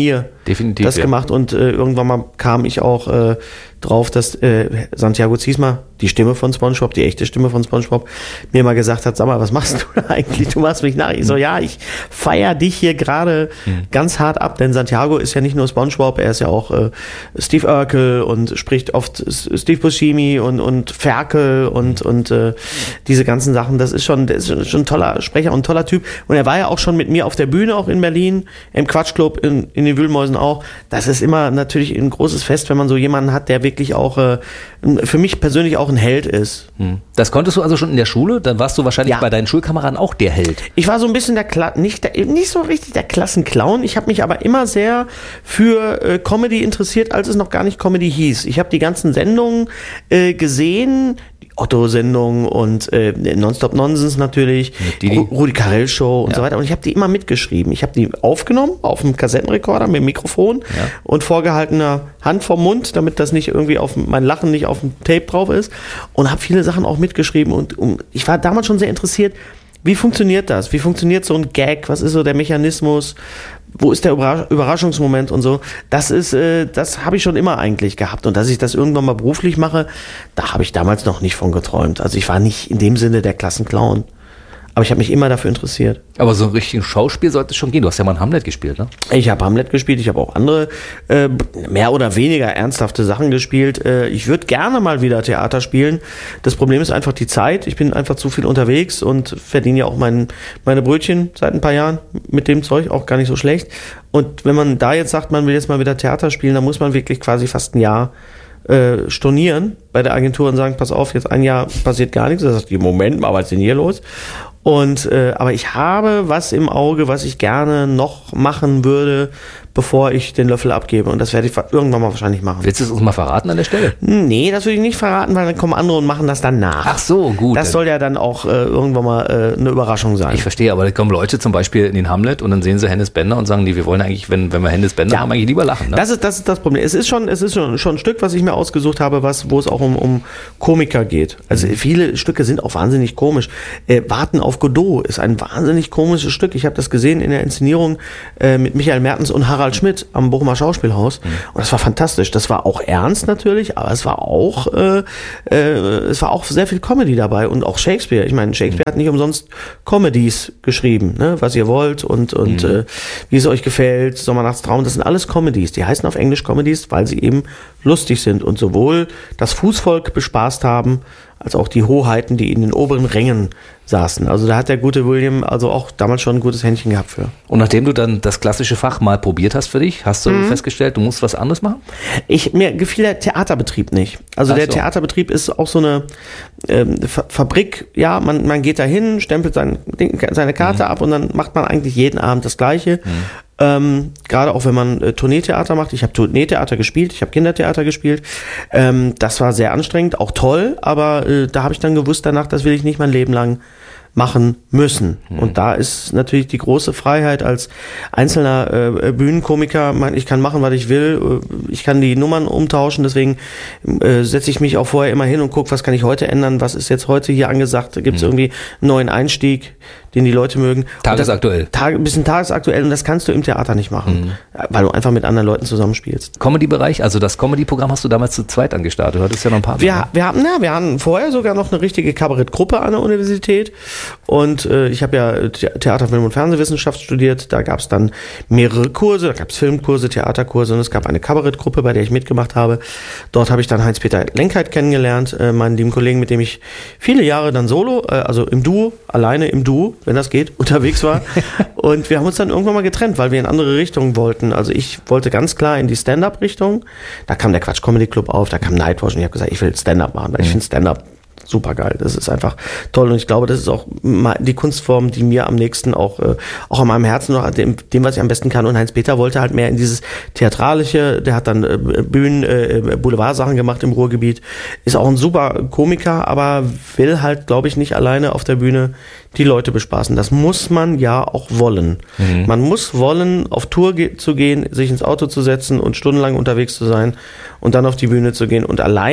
Speaker 10: definitiv,
Speaker 11: das
Speaker 10: ja.
Speaker 11: gemacht und äh, irgendwann mal kam ich auch äh, drauf, dass äh, Santiago Ziesmer, die Stimme von SpongeBob, die echte Stimme von SpongeBob, mir mal gesagt hat, sag mal, was machst du da eigentlich? Du machst mich nach. Ich so, ja, ich feier dich hier gerade mhm. ganz hart ab, denn Santiago ist ja nicht nur SpongeBob, er ist ja auch äh, Steve Urkel und spricht oft Steve Buscemi und, und Ferkel und, und äh, diese ganzen Sachen. Das ist schon, das ist schon ein toller Sprecher und ein toller Typ. Und er war ja auch schon mit mir auf der Bühne, auch in Berlin, im Quatschclub, in, in den Wühlmäusen auch. Das ist immer natürlich ein großes Fest, wenn man so jemanden hat, der wirklich auch äh, für mich persönlich auch ein Held ist.
Speaker 10: Das konntest du also schon in der Schule? Dann warst du wahrscheinlich ja. bei deinen Schulkameraden auch der Held.
Speaker 11: Ich war so ein bisschen der, Kla- nicht, der nicht so richtig der Klassenclown. Ich habe mich aber immer sehr für äh, Comedy interessiert, als es noch gar nicht Comedy hieß. Ich habe die ganzen Sendungen äh, gesehen, die Otto-Sendung und äh, Nonstop Nonsense natürlich, Ru- Rudi Carrell Show und ja. so weiter. Und ich habe die immer mitgeschrieben. Ich habe die aufgenommen auf dem Kassettenrekorder mit dem Mikrofon ja. und vorgehaltener Hand vom Mund, damit das nicht irgendwie auf mein Lachen nicht auf dem Tape drauf ist. Und habe viele Sachen auch mitgeschrieben. Und um, ich war damals schon sehr interessiert, wie funktioniert das? Wie funktioniert so ein Gag? Was ist so der Mechanismus? Wo ist der Überraschungsmoment und so? Das ist, äh, das habe ich schon immer eigentlich gehabt. Und dass ich das irgendwann mal beruflich mache, da habe ich damals noch nicht von geträumt. Also ich war nicht in dem Sinne der Klassenclown. Aber ich habe mich immer dafür interessiert.
Speaker 10: Aber so ein richtiges Schauspiel sollte es schon gehen. Du hast ja mal ein Hamlet gespielt, ne?
Speaker 11: Ich habe Hamlet gespielt, ich habe auch andere äh, mehr oder weniger ernsthafte Sachen gespielt. Äh, ich würde gerne mal wieder Theater spielen. Das Problem ist einfach die Zeit. Ich bin einfach zu viel unterwegs und verdiene ja auch mein, meine Brötchen seit ein paar Jahren mit dem Zeug, auch gar nicht so schlecht. Und wenn man da jetzt sagt, man will jetzt mal wieder Theater spielen, dann muss man wirklich quasi fast ein Jahr äh, stornieren bei der Agentur und sagen, pass auf, jetzt ein Jahr passiert gar nichts. Da sagt die, Moment mal, was ist denn hier los? Und äh, aber ich habe was im Auge, was ich gerne noch machen würde, bevor ich den Löffel abgebe. Und das werde ich irgendwann mal wahrscheinlich machen.
Speaker 10: Willst du es uns mal verraten an der Stelle?
Speaker 11: Nee, das würde ich nicht verraten, weil dann kommen andere und machen das dann nach.
Speaker 10: Ach so, gut.
Speaker 11: Das soll ja dann auch äh, irgendwann mal äh, eine Überraschung sein.
Speaker 10: Ich verstehe, aber da kommen Leute zum Beispiel in den Hamlet und dann sehen sie Hennes Bender und sagen, nee, wir wollen eigentlich, wenn, wenn wir Hennes Bender ja. haben, eigentlich lieber lachen. Ne?
Speaker 11: Das ist, das ist das Problem. Es ist schon, es ist schon, schon ein Stück, was ich mir ausgesucht habe, was, wo es auch um, um Komiker geht. Also mhm. viele Stücke sind auch wahnsinnig komisch. Äh, Warten auf Godot ist ein wahnsinnig komisches Stück. Ich habe das gesehen in der Inszenierung äh, mit Michael Mertens und Harald Schmidt am Bochumer Schauspielhaus. Mhm. Und das war fantastisch. Das war auch ernst natürlich, aber es war auch, äh, äh, es war auch sehr viel Comedy dabei und auch Shakespeare. Ich meine, Shakespeare mhm. hat nicht umsonst Comedies geschrieben, ne? Was ihr wollt und, und mhm. äh, wie es euch gefällt, Sommernachtstraum. Das sind alles Comedies. Die heißen auf Englisch Comedies, weil sie eben lustig sind und sowohl das Fußvolk bespaßt haben, als auch die Hoheiten, die in den oberen Rängen saßen. Also da hat der gute William also auch damals schon ein gutes Händchen gehabt für.
Speaker 10: Und nachdem du dann das klassische Fach mal probiert hast für dich, hast du mhm. festgestellt, du musst was anderes machen?
Speaker 11: Ich, mir gefiel der Theaterbetrieb nicht. Also Ach der so. Theaterbetrieb ist auch so eine ähm, Fa- Fabrik, ja, man, man geht da hin, stempelt sein, seine Karte mhm. ab und dann macht man eigentlich jeden Abend das Gleiche. Mhm. Ähm, gerade auch wenn man äh, Tourneetheater macht. Ich habe Tourneetheater gespielt, ich habe Kindertheater gespielt. Ähm, das war sehr anstrengend, auch toll, aber äh, da habe ich dann gewusst danach, das will ich nicht mein Leben lang machen müssen. Mhm. Und da ist natürlich die große Freiheit als einzelner äh, Bühnenkomiker. Ich kann machen, was ich will. Ich kann die Nummern umtauschen. Deswegen äh, setze ich mich auch vorher immer hin und gucke, was kann ich heute ändern? Was ist jetzt heute hier angesagt? Gibt es mhm. irgendwie einen neuen Einstieg, den die Leute mögen?
Speaker 10: Tagesaktuell.
Speaker 11: Tag, ein bisschen tagesaktuell. Und das kannst du im Theater nicht machen, mhm. weil du einfach mit anderen Leuten zusammenspielst.
Speaker 10: Comedy-Bereich, also das Comedy-Programm hast du damals zu zweit angestartet. Du hattest ja noch ein paar.
Speaker 11: Wir, wir, haben, ja, wir hatten vorher sogar noch eine richtige Kabarettgruppe an der Universität. Und äh, ich habe ja Theater, Film und Fernsehwissenschaft studiert. Da gab es dann mehrere Kurse. Da gab es Filmkurse, Theaterkurse und es gab eine Kabarettgruppe, bei der ich mitgemacht habe. Dort habe ich dann Heinz-Peter Lenkheit kennengelernt, äh, meinen lieben Kollegen, mit dem ich viele Jahre dann solo, äh, also im Duo, alleine im Duo, wenn das geht, unterwegs war. Und wir haben uns dann irgendwann mal getrennt, weil wir in andere Richtungen wollten. Also ich wollte ganz klar in die Stand-Up-Richtung. Da kam der Quatsch Comedy Club auf, da kam Nightwatch und ich habe gesagt, ich will Stand-Up machen, weil ich finde Stand-Up super geil. Das ist einfach toll und ich glaube, das ist auch die Kunstform, die mir am nächsten auch, äh, auch an meinem Herzen noch, dem, dem, was ich am besten kann. Und Heinz-Peter wollte halt mehr in dieses Theatralische, der hat dann äh, Bühnen, äh, Boulevardsachen gemacht im Ruhrgebiet, ist auch ein super Komiker, aber will halt, glaube ich, nicht alleine auf der Bühne die Leute bespaßen. Das muss man ja auch wollen. Mhm. Man muss wollen, auf Tour ge- zu gehen, sich ins Auto zu setzen und stundenlang unterwegs zu sein und dann auf die Bühne zu gehen und alleine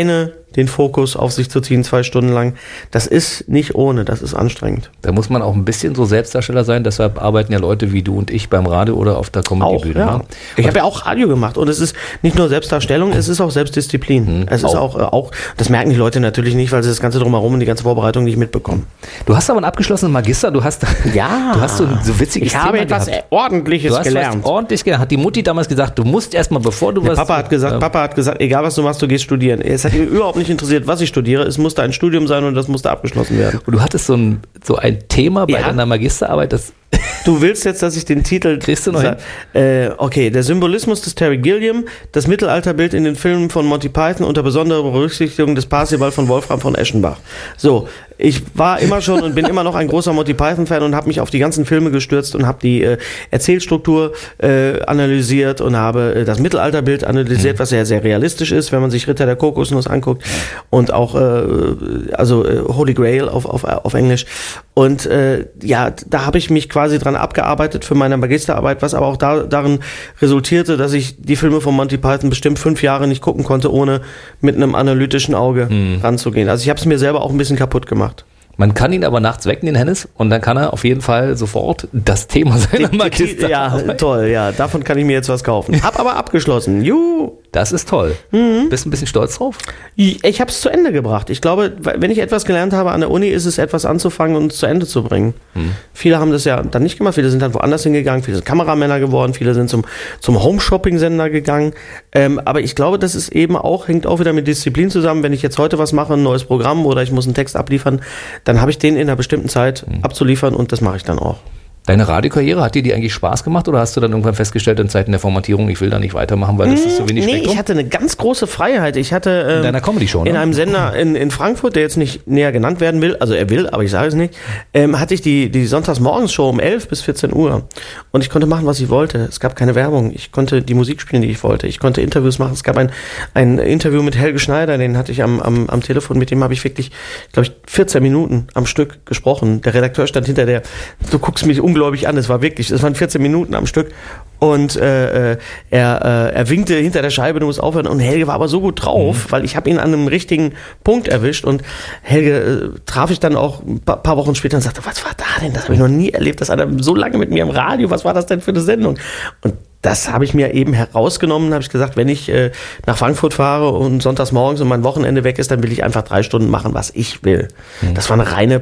Speaker 11: den Fokus auf sich zu ziehen, zwei Stunden lang. Das ist nicht ohne, das ist anstrengend.
Speaker 10: Da muss man auch ein bisschen so Selbstdarsteller sein, deshalb arbeiten ja Leute wie du und ich beim Radio oder auf der Comedy-Bühne.
Speaker 11: Ja. Ich habe ja auch Radio gemacht und es ist nicht nur Selbstdarstellung, es ist auch Selbstdisziplin. Hm, es ist auch, auch, auch, das merken die Leute natürlich nicht, weil sie das Ganze drumherum und die ganze Vorbereitung nicht mitbekommen.
Speaker 10: Du hast aber einen abgeschlossenen Magister, du hast,
Speaker 11: ja,
Speaker 10: du hast so ein so witziges
Speaker 11: Ich habe
Speaker 10: Thema
Speaker 11: etwas
Speaker 10: gehabt.
Speaker 11: Ordentliches
Speaker 10: du hast
Speaker 11: gelernt.
Speaker 10: Was ordentlich gelernt. Hat die Mutti damals gesagt, du musst erstmal, bevor du
Speaker 11: Der
Speaker 10: was...
Speaker 11: Papa hat gesagt,
Speaker 10: äh,
Speaker 11: Papa hat gesagt, egal was du machst, du gehst studieren. Es hat ihn überhaupt nicht interessiert, was ich studiere. Es musste ein Studium sein und das musste abgeschlossen werden.
Speaker 10: Und du hattest so ein, so ein Thema bei
Speaker 11: Ja.
Speaker 10: deiner Magisterarbeit, das...
Speaker 11: Du willst jetzt, dass ich den Titel...
Speaker 10: Kriegst du noch hin?
Speaker 11: Äh, okay, der Symbolismus des Terry Gilliam, das Mittelalterbild in den Filmen von Monty Python unter besonderer Berücksichtigung des Parsifal von Wolfram von Eschenbach. So, ich war immer schon und bin immer noch ein großer Monty Python-Fan und habe mich auf die ganzen Filme gestürzt und habe die äh, Erzählstruktur äh, analysiert und habe äh, das Mittelalterbild analysiert, mhm. was ja sehr realistisch ist, wenn man sich Ritter der Kokosnuss anguckt und auch äh, also äh, Holy Grail auf, auf, auf Englisch. Und äh, ja, da habe ich mich quasi dran abgearbeitet für meine Magisterarbeit, was aber auch da, darin resultierte, dass ich die Filme von Monty Python bestimmt fünf Jahre nicht gucken konnte, ohne mit einem analytischen Auge mhm. ranzugehen. Also ich habe es mir selber auch ein bisschen kaputt gemacht.
Speaker 10: Man kann ihn aber nachts wecken, den Hennes, und dann kann er auf jeden Fall sofort das Thema seiner Magisterarbeit.
Speaker 11: Ja, toll, ja, davon kann ich mir jetzt was kaufen. Hab aber abgeschlossen, juhu.
Speaker 10: Das ist toll. Mhm. Bist du ein bisschen stolz drauf?
Speaker 11: Ich habe es zu Ende gebracht. Ich glaube, wenn ich etwas gelernt habe an der Uni, ist es etwas anzufangen und es zu Ende zu bringen. Mhm. Viele haben das ja dann nicht gemacht, viele sind dann woanders hingegangen, viele sind Kameramänner geworden, viele sind zum, zum Home-Shopping-Sender gegangen. Ähm, aber ich glaube, das ist eben auch, hängt auch wieder mit Disziplin zusammen. Wenn ich jetzt heute was mache, ein neues Programm oder ich muss einen Text abliefern, dann habe ich den in einer bestimmten Zeit mhm. abzuliefern und das mache ich dann auch.
Speaker 10: Deine Radiokarriere, hat dir die eigentlich Spaß gemacht oder hast du dann irgendwann festgestellt in Zeiten der Formatierung, ich will da nicht weitermachen, weil das ist so wenig
Speaker 11: Nee,
Speaker 10: Spektrum?
Speaker 11: ich hatte eine ganz große Freiheit. Ich hatte ähm,
Speaker 10: in deiner Comedy-Show, ne?
Speaker 11: in einem Sender in, in Frankfurt, der jetzt nicht näher genannt werden will, also er will, aber ich sage es nicht, ähm, hatte ich die, die Sonntagsmorgens-Show um elf bis vierzehn Uhr und ich konnte machen, was ich wollte. Es gab keine Werbung. Ich konnte die Musik spielen, die ich wollte. Ich konnte Interviews machen. Es gab ein, ein Interview mit Helge Schneider, den hatte ich am, am, am Telefon, mit dem habe ich wirklich, glaube ich, vierzehn Minuten am Stück gesprochen. Der Redakteur stand hinter der, du guckst mich ungläubig an, es war wirklich, es waren vierzehn Minuten am Stück und äh, er, äh, er winkte hinter der Scheibe, du musst aufhören, und Helge war aber so gut drauf, mhm. weil ich habe ihn an einem richtigen Punkt erwischt und Helge äh, traf ich dann auch ein paar, paar Wochen später und sagte, was war da denn? Das habe ich noch nie erlebt, das hat er so lange mit mir im Radio, was war das denn für eine Sendung? Und das habe ich mir eben herausgenommen, habe ich gesagt, wenn ich äh, nach Frankfurt fahre und sonntags morgens und mein Wochenende weg ist, dann will ich einfach drei Stunden machen, was ich will. Mhm. Das war eine reine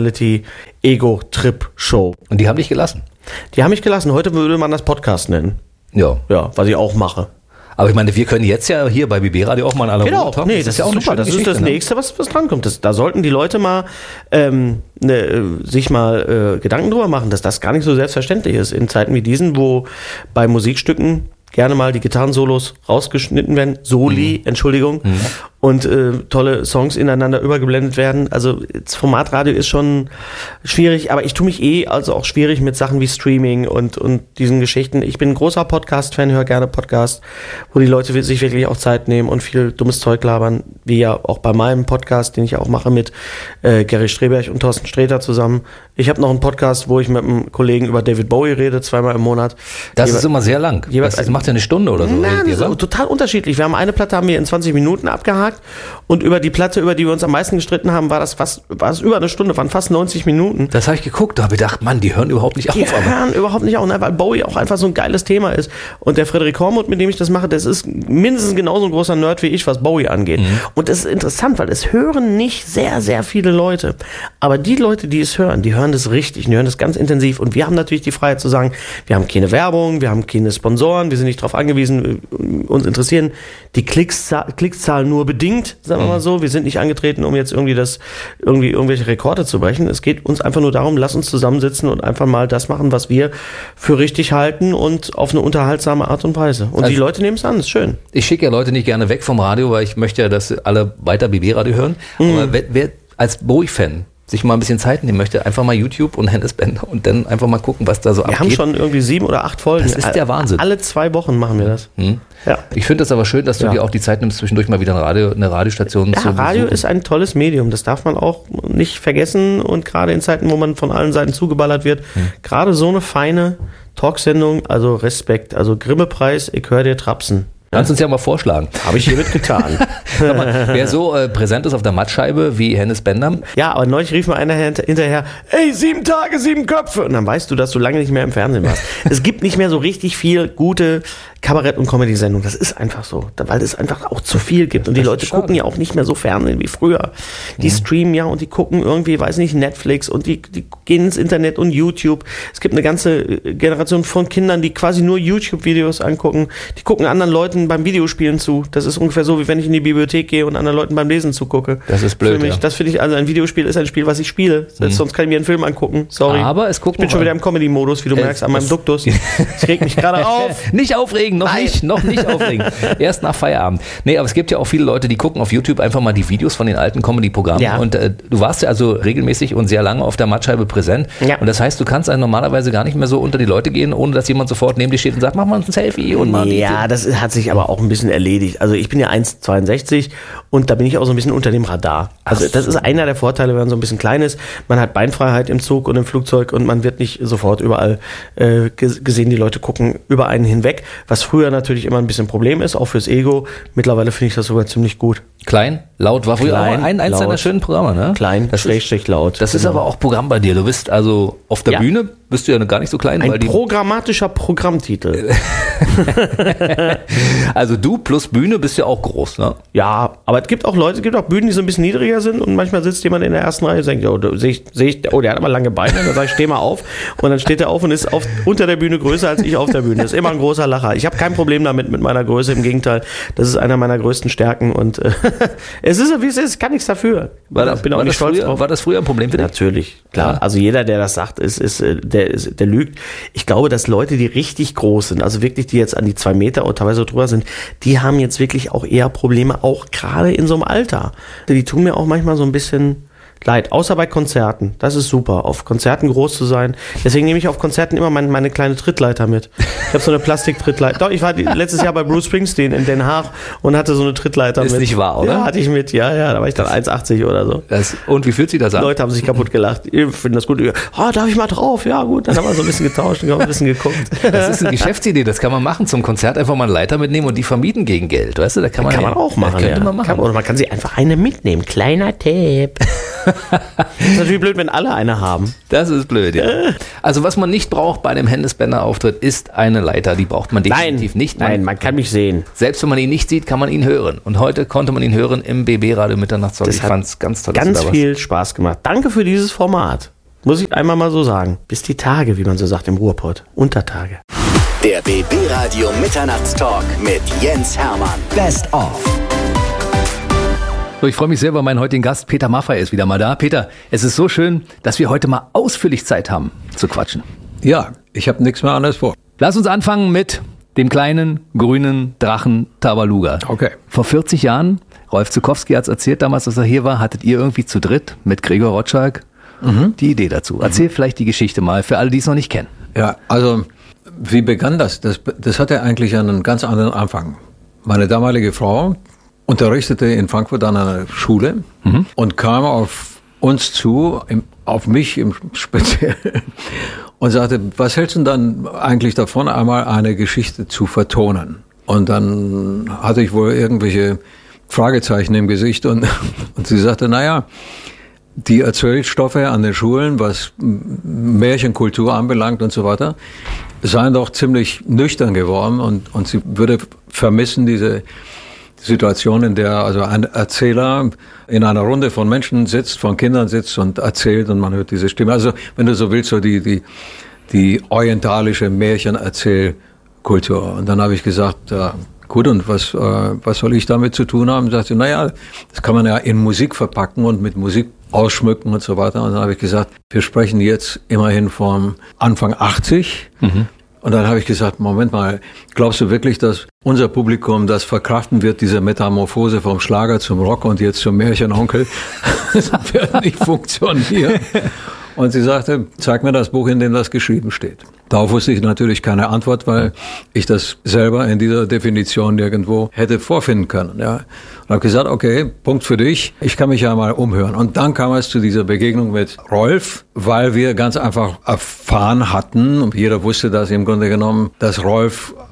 Speaker 11: Personality-Ego-Trip-Show.
Speaker 10: Und die haben dich gelassen?
Speaker 11: Die haben mich gelassen. Heute würde man das Podcast nennen.
Speaker 10: Ja.
Speaker 11: Ja, was ich auch mache.
Speaker 10: Aber ich meine, wir können jetzt ja hier bei B B Radio auch mal in aller
Speaker 11: Genau,
Speaker 10: Ruhe
Speaker 11: nee, das, das ist ja auch super. Das ist das ne? Nächste, was, was drankommt. Das, da sollten die Leute mal ähm, ne, sich mal äh, Gedanken drüber machen, dass das gar nicht so selbstverständlich ist. In Zeiten wie diesen, wo bei Musikstücken gerne mal die Gitarrensolos rausgeschnitten werden, Soli, mhm. Entschuldigung, mhm. und äh, tolle Songs ineinander übergeblendet werden. Also das Formatradio ist schon schwierig, aber ich tue mich eh also auch schwierig mit Sachen wie Streaming und, und diesen Geschichten. Ich bin ein großer Podcast-Fan, höre gerne Podcasts, wo die Leute sich wirklich auch Zeit nehmen und viel dummes Zeug labern, wie ja auch bei meinem Podcast, den ich auch mache mit äh, Gary Streberg und Thorsten Sträter zusammen. Ich habe noch einen Podcast, wo ich mit einem Kollegen über David Bowie rede, zweimal im Monat.
Speaker 10: Das Jeweils, ist immer sehr lang.
Speaker 11: Jeweils,
Speaker 10: das macht ja eine Stunde oder so.
Speaker 11: Nein, das ist total unterschiedlich. Wir haben eine Platte haben wir in zwanzig Minuten abgehakt und über die Platte, über die wir uns am meisten gestritten haben, war das fast, war es über eine Stunde, waren fast neunzig Minuten.
Speaker 10: Das habe ich geguckt, da habe ich gedacht, Mann, die hören überhaupt nicht auf.
Speaker 11: Die hören überhaupt nicht auf, weil Bowie auch einfach so ein geiles Thema ist. Und der Frederik Hormuth, mit dem ich das mache, das ist mindestens genauso ein großer Nerd wie ich, was Bowie angeht. Mhm. Und das ist interessant, weil es hören nicht sehr, sehr viele Leute. Aber die Leute, die es hören, die hören das richtig, die hören das ganz intensiv. Und wir haben natürlich die Freiheit zu sagen, wir haben keine Werbung, wir haben keine Sponsoren, wir sind nicht darauf angewiesen, uns interessieren die Klickszahl, Klickzahlen nur bedingt, sagen wir mal so. Wir sind nicht angetreten, um jetzt irgendwie das, irgendwie irgendwelche Rekorde zu brechen. Es geht uns einfach nur darum, lass uns zusammensitzen und einfach mal das machen, was wir für richtig halten und auf eine unterhaltsame Art und Weise. Und also, die Leute nehmen es an, ist schön.
Speaker 10: Ich schicke ja Leute nicht gerne weg vom Radio, weil ich möchte ja, dass alle weiter B B-Radio hören. Mhm. Aber wer, wer als Bowie-Fan sich mal ein bisschen Zeit nehmen möchte, einfach mal YouTube und Hennes Bender und dann einfach mal gucken, was da so
Speaker 11: wir abgeht. Wir haben schon irgendwie sieben oder acht Folgen.
Speaker 10: Das ist der Wahnsinn.
Speaker 11: Alle zwei Wochen machen wir das.
Speaker 10: Hm. Ja. Ich finde das aber schön, dass du ja. dir auch die Zeit nimmst, zwischendurch mal wieder eine, Radio, eine Radiostation
Speaker 11: ja,
Speaker 10: zu besuchen.
Speaker 11: Radio ist ein tolles Medium, das darf man auch nicht vergessen und gerade in Zeiten, wo man von allen Seiten zugeballert wird, hm. gerade so eine feine Talksendung, also Respekt, also Grimme-Preis, ich höre dir trapsen.
Speaker 10: Kannst du uns ja mal vorschlagen.
Speaker 11: Habe ich hiermit getan.
Speaker 10: mal, wer so äh, präsent ist auf der Mattscheibe wie Hennes Bender.
Speaker 11: Ja, aber neulich rief mal einer hinterher, ey, sieben Tage, sieben Köpfe. Und dann weißt du, dass du lange nicht mehr im Fernsehen warst. Es gibt nicht mehr so richtig viel gute Kabarett- und Comedy-Sendungen. Das ist einfach so, weil es einfach auch zu viel gibt. Und die Leute gucken ja auch nicht mehr so Fernsehen wie früher. Die streamen ja und die gucken irgendwie, weiß nicht, Netflix und die, die gehen ins Internet und YouTube. Es gibt eine ganze Generation von Kindern, die quasi nur YouTube-Videos angucken. Die gucken anderen Leuten beim Videospielen zu. Das ist ungefähr so, wie wenn ich in die Bibliothek gehe und anderen Leuten beim Lesen zugucke.
Speaker 10: Das ist blöd,
Speaker 11: mich,
Speaker 10: ja.
Speaker 11: Das finde ich, also ein Videospiel ist ein Spiel, was ich spiele. Mhm. Sonst kann ich mir einen Film angucken. Sorry.
Speaker 10: Aber es gucken
Speaker 11: ich bin schon wieder im Comedy-Modus, wie du äh, merkst, an meinem Duktus. Das regt mich gerade auf.
Speaker 10: Nicht aufregen, noch Nein. nicht, noch nicht aufregen. Erst nach Feierabend. Nee, aber es gibt ja auch viele Leute, die gucken auf YouTube einfach mal die Videos von den alten Comedy-Programmen. Ja. Und äh, du warst ja also regelmäßig und sehr lange auf der Mattscheibe präsent. Ja. Und das heißt, du kannst also normalerweise gar nicht mehr so unter die Leute gehen, ohne dass jemand sofort neben dir steht und sagt, mach mal ein Selfie. Und mal
Speaker 11: ja, das hat sich aber auch ein bisschen erledigt. Also ich bin ja eins Komma zweiundsechzig und da bin ich auch so ein bisschen unter dem Radar. Also das ist einer der Vorteile, wenn man so ein bisschen klein ist. Man hat Beinfreiheit im Zug und im Flugzeug und man wird nicht sofort überall äh, gesehen. Die Leute gucken über einen hinweg, was früher natürlich immer ein bisschen ein Problem ist, auch fürs Ego. Mittlerweile finde ich das sogar ziemlich gut.
Speaker 10: Klein, laut war früher Klein, auch ein, eins laut, deiner schönen Programme, ne?
Speaker 11: Klein, das schrägstrich laut.
Speaker 10: Das genau. ist aber auch Programm bei dir. Du bist also auf der ja. Bühne, bist du ja gar nicht so klein.
Speaker 11: Ein
Speaker 10: weil die
Speaker 11: programmatischer Programmtitel.
Speaker 10: Also du plus Bühne bist ja auch groß, ne?
Speaker 11: Ja, aber es gibt auch Leute, es gibt auch Bühnen, die so ein bisschen niedriger sind und manchmal sitzt jemand in der ersten Reihe und denkt, oh, sehe ich, seh ich, oh, der hat aber lange Beine. Dann sage ich, steh mal auf. Und dann steht er auf und ist auf, unter der Bühne größer als ich auf der Bühne. Das ist immer ein großer Lacher. Ich habe kein Problem damit mit meiner Größe, im Gegenteil. Das ist einer meiner größten Stärken und äh, es ist, wie es ist, kann nichts dafür.
Speaker 10: War das,
Speaker 11: bin auch
Speaker 10: war,
Speaker 11: nicht
Speaker 10: das
Speaker 11: stolz
Speaker 10: früher,
Speaker 11: drauf.
Speaker 10: war das früher ein Problem für dich?
Speaker 11: Natürlich, klar. Ja. Also jeder, der das sagt, ist, ist, der, ist, der lügt. Ich glaube, dass Leute, die richtig groß sind, also wirklich, die jetzt an die zwei Meter oder teilweise drüber sind, die haben jetzt wirklich auch eher Probleme, auch gerade in so einem Alter. Die tun mir auch manchmal so ein bisschen leid, außer bei Konzerten. Das ist super, auf Konzerten groß zu sein. Deswegen nehme ich auf Konzerten immer meine, meine kleine Trittleiter mit. Ich habe so eine Plastik-Trittleiter. Doch, ich war die, letztes Jahr bei Bruce Springsteen in Den Haag und hatte so eine Trittleiter
Speaker 10: ist
Speaker 11: mit.
Speaker 10: Ist nicht wahr, oder?
Speaker 11: Ja, hatte ich mit. Ja, ja, da war ich dann eins Komma achtzig oder so.
Speaker 10: Das, und wie fühlt sich das an?
Speaker 11: Die Leute haben sich kaputt gelacht. Ich finde das gut. Oh, darf ich mal drauf? Ja, gut. Dann haben wir so ein bisschen getauscht und haben ein bisschen geguckt.
Speaker 10: Das ist eine Geschäftsidee. Das kann man machen zum Konzert. Einfach mal eine Leiter mitnehmen und die vermieten gegen Geld. Weißt du, da kann man,
Speaker 11: kann man auch machen.
Speaker 10: Könnte
Speaker 11: ja.
Speaker 10: man machen.
Speaker 11: Kann, oder man kann sie einfach eine mitnehmen. Kleiner Tipp. Das ist natürlich blöd, wenn alle eine haben.
Speaker 10: Das ist blöd, ja. Also was man nicht braucht bei einem Hennes Bender Auftritt, ist eine Leiter. Die braucht man definitiv
Speaker 11: nein,
Speaker 10: nicht.
Speaker 11: Man, nein, man kann mich sehen.
Speaker 10: Selbst wenn man ihn nicht sieht, kann man ihn hören. Und heute konnte man ihn hören im B B-Radio Mitternachtstalk. Ich fand's ganz toll.
Speaker 11: Ganz viel Spaß gemacht. Danke für dieses Format. Muss ich einmal mal so sagen. Bis die Tage, wie man so sagt im Ruhrpott. Untertage.
Speaker 1: Der B B-Radio Mitternachtstalk mit Jens Hermann. Best of.
Speaker 10: So, ich freue mich sehr, weil mein heutigen Gast Peter Maffay ist wieder mal da. Peter, es ist so schön, dass wir heute mal ausführlich Zeit haben zu quatschen.
Speaker 13: Ja, ich habe nichts mehr anderes vor.
Speaker 10: Lass uns anfangen mit dem kleinen grünen Drachen Tabaluga.
Speaker 13: Okay.
Speaker 10: Vor vierzig Jahren, Rolf Zuckowski hat es erzählt damals, dass er hier war, hattet ihr irgendwie zu dritt mit Gregor Rotschalk mhm. die Idee dazu. Erzähl mhm. vielleicht die Geschichte mal für alle, die es noch nicht kennen.
Speaker 13: Ja, also wie begann das? Das, das hatte eigentlich einen ganz anderen Anfang. Meine damalige Frau unterrichtete in Frankfurt an einer Schule mhm. und kam auf uns zu, im, auf mich im Speziellen, und sagte, was hältst du dann eigentlich davon, einmal eine Geschichte zu vertonen? Und dann hatte ich wohl irgendwelche Fragezeichen im Gesicht und, und sie sagte, naja, die Erzählstoffe an den Schulen, was Märchenkultur anbelangt und so weiter, seien doch ziemlich nüchtern geworden und, und sie würde vermissen diese Situation, in der also ein Erzähler in einer Runde von Menschen sitzt, von Kindern sitzt und erzählt und man hört diese Stimme. Also wenn du so willst, so die die die orientalische Märchenerzählkultur. Und dann habe ich gesagt, ja, gut, und was äh, was soll ich damit zu tun haben? Und sagte, naja, das kann man ja in Musik verpacken und mit Musik ausschmücken und so weiter. Und dann habe ich gesagt, wir sprechen jetzt immerhin vom Anfang achtzig. Mhm. Und dann habe ich gesagt, Moment mal, glaubst du wirklich, dass unser Publikum das verkraften wird, diese Metamorphose vom Schlager zum Rock und jetzt zum Märchenonkel? Das wird nicht funktionieren. Und sie sagte, zeig mir das Buch, in dem das geschrieben steht. Darauf wusste ich natürlich keine Antwort, weil ich das selber in dieser Definition nirgendwo hätte vorfinden können. Ja. Und habe gesagt, okay, Punkt für dich, ich kann mich ja mal umhören. Und dann kam es zu dieser Begegnung mit Rolf, weil wir ganz einfach erfahren hatten, und jeder wusste das im Grunde genommen, dass Rolf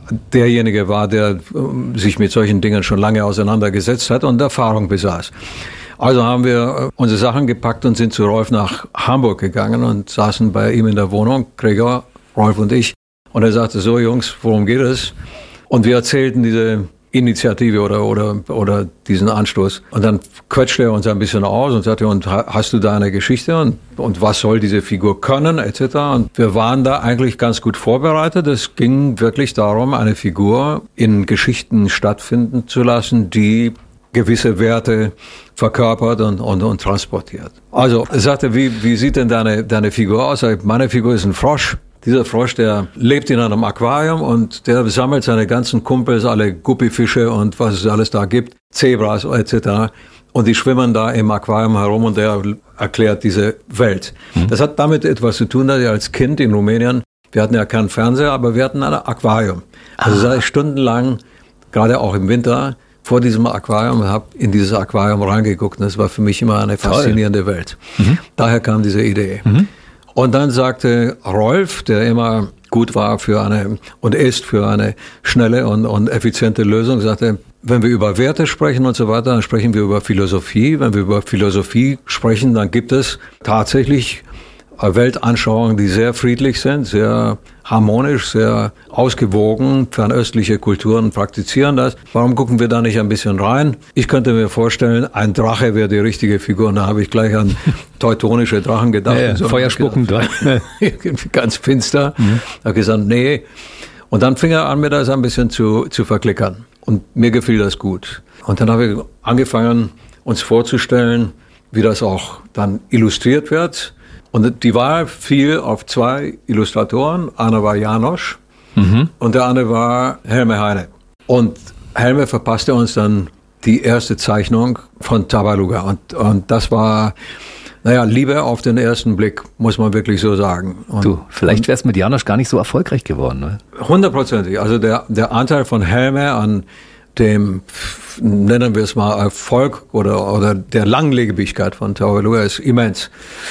Speaker 13: derjenige war, der sich mit solchen Dingen schon lange auseinandergesetzt hat und Erfahrung besaß. Also haben wir unsere Sachen gepackt und sind zu Rolf nach Hamburg gegangen und saßen bei ihm in der Wohnung, Gregor, Rolf und ich. Und er sagte, so Jungs, worum geht es? Und wir erzählten diese Initiative oder, oder, oder diesen Anstoß. Und dann quetschte er uns ein bisschen aus und sagte, und hast du da eine Geschichte und, und was soll diese Figur können, et cetera. Und wir waren da eigentlich ganz gut vorbereitet. Es ging wirklich darum, eine Figur in Geschichten stattfinden zu lassen, die gewisse Werte verkörpert und, und, und transportiert. Also er sagte, wie, wie sieht denn deine, deine Figur aus? Meine Figur ist ein Frosch. Dieser Frosch, der lebt in einem Aquarium und der sammelt seine ganzen Kumpels, alle Guppifische und was es alles da gibt, Zebras et cetera. Und die schwimmen da im Aquarium herum und er erklärt diese Welt. Mhm. Das hat damit etwas zu tun, dass ich als Kind in Rumänien, wir hatten ja keinen Fernseher, aber wir hatten ein Aquarium. Also saß ich stundenlang, gerade auch im Winter, vor diesem Aquarium und habe in dieses Aquarium reingeguckt. Und das war für mich immer eine faszinierende Toll. Welt. Mhm. Daher kam diese Idee. Mhm. Und dann sagte Rolf, der immer gut war für eine und ist für eine schnelle und, und effiziente Lösung, sagte, wenn wir über Werte sprechen und so weiter, dann sprechen wir über Philosophie. Wenn wir über Philosophie sprechen, dann gibt es tatsächlich Weltanschauungen, die sehr friedlich sind, sehr harmonisch, sehr ausgewogen. Fernöstliche Kulturen praktizieren das. Warum gucken wir da nicht ein bisschen rein? Ich könnte mir vorstellen, ein Drache wäre die richtige Figur. Und da habe ich gleich an teutonische Drachen gedacht.
Speaker 10: Ja, ja, so Feuerspucken Drachen.
Speaker 13: Irgendwie ganz finster. Mhm. Da habe ich gesagt, nee. Und dann fing er an, mir das ein bisschen zu, zu verklickern. Und mir gefiel das gut. Und dann habe ich angefangen, uns vorzustellen, wie das auch dann illustriert wird. Und die Wahl fiel auf zwei Illustratoren. Einer war Janosch mhm. und der andere war Helme Heine. Und Helme verpasste uns dann die erste Zeichnung von Tabaluga. Und, und das war, naja, Liebe auf den ersten Blick, muss man wirklich so sagen. Und,
Speaker 10: du, vielleicht wär's mit Janosch gar nicht so erfolgreich geworden, ne?
Speaker 13: Hundertprozentig. Also der, der Anteil von Helme an dem, nennen wir es mal, Erfolg oder, oder der Langlebigkeit von Tabaluga ist immens.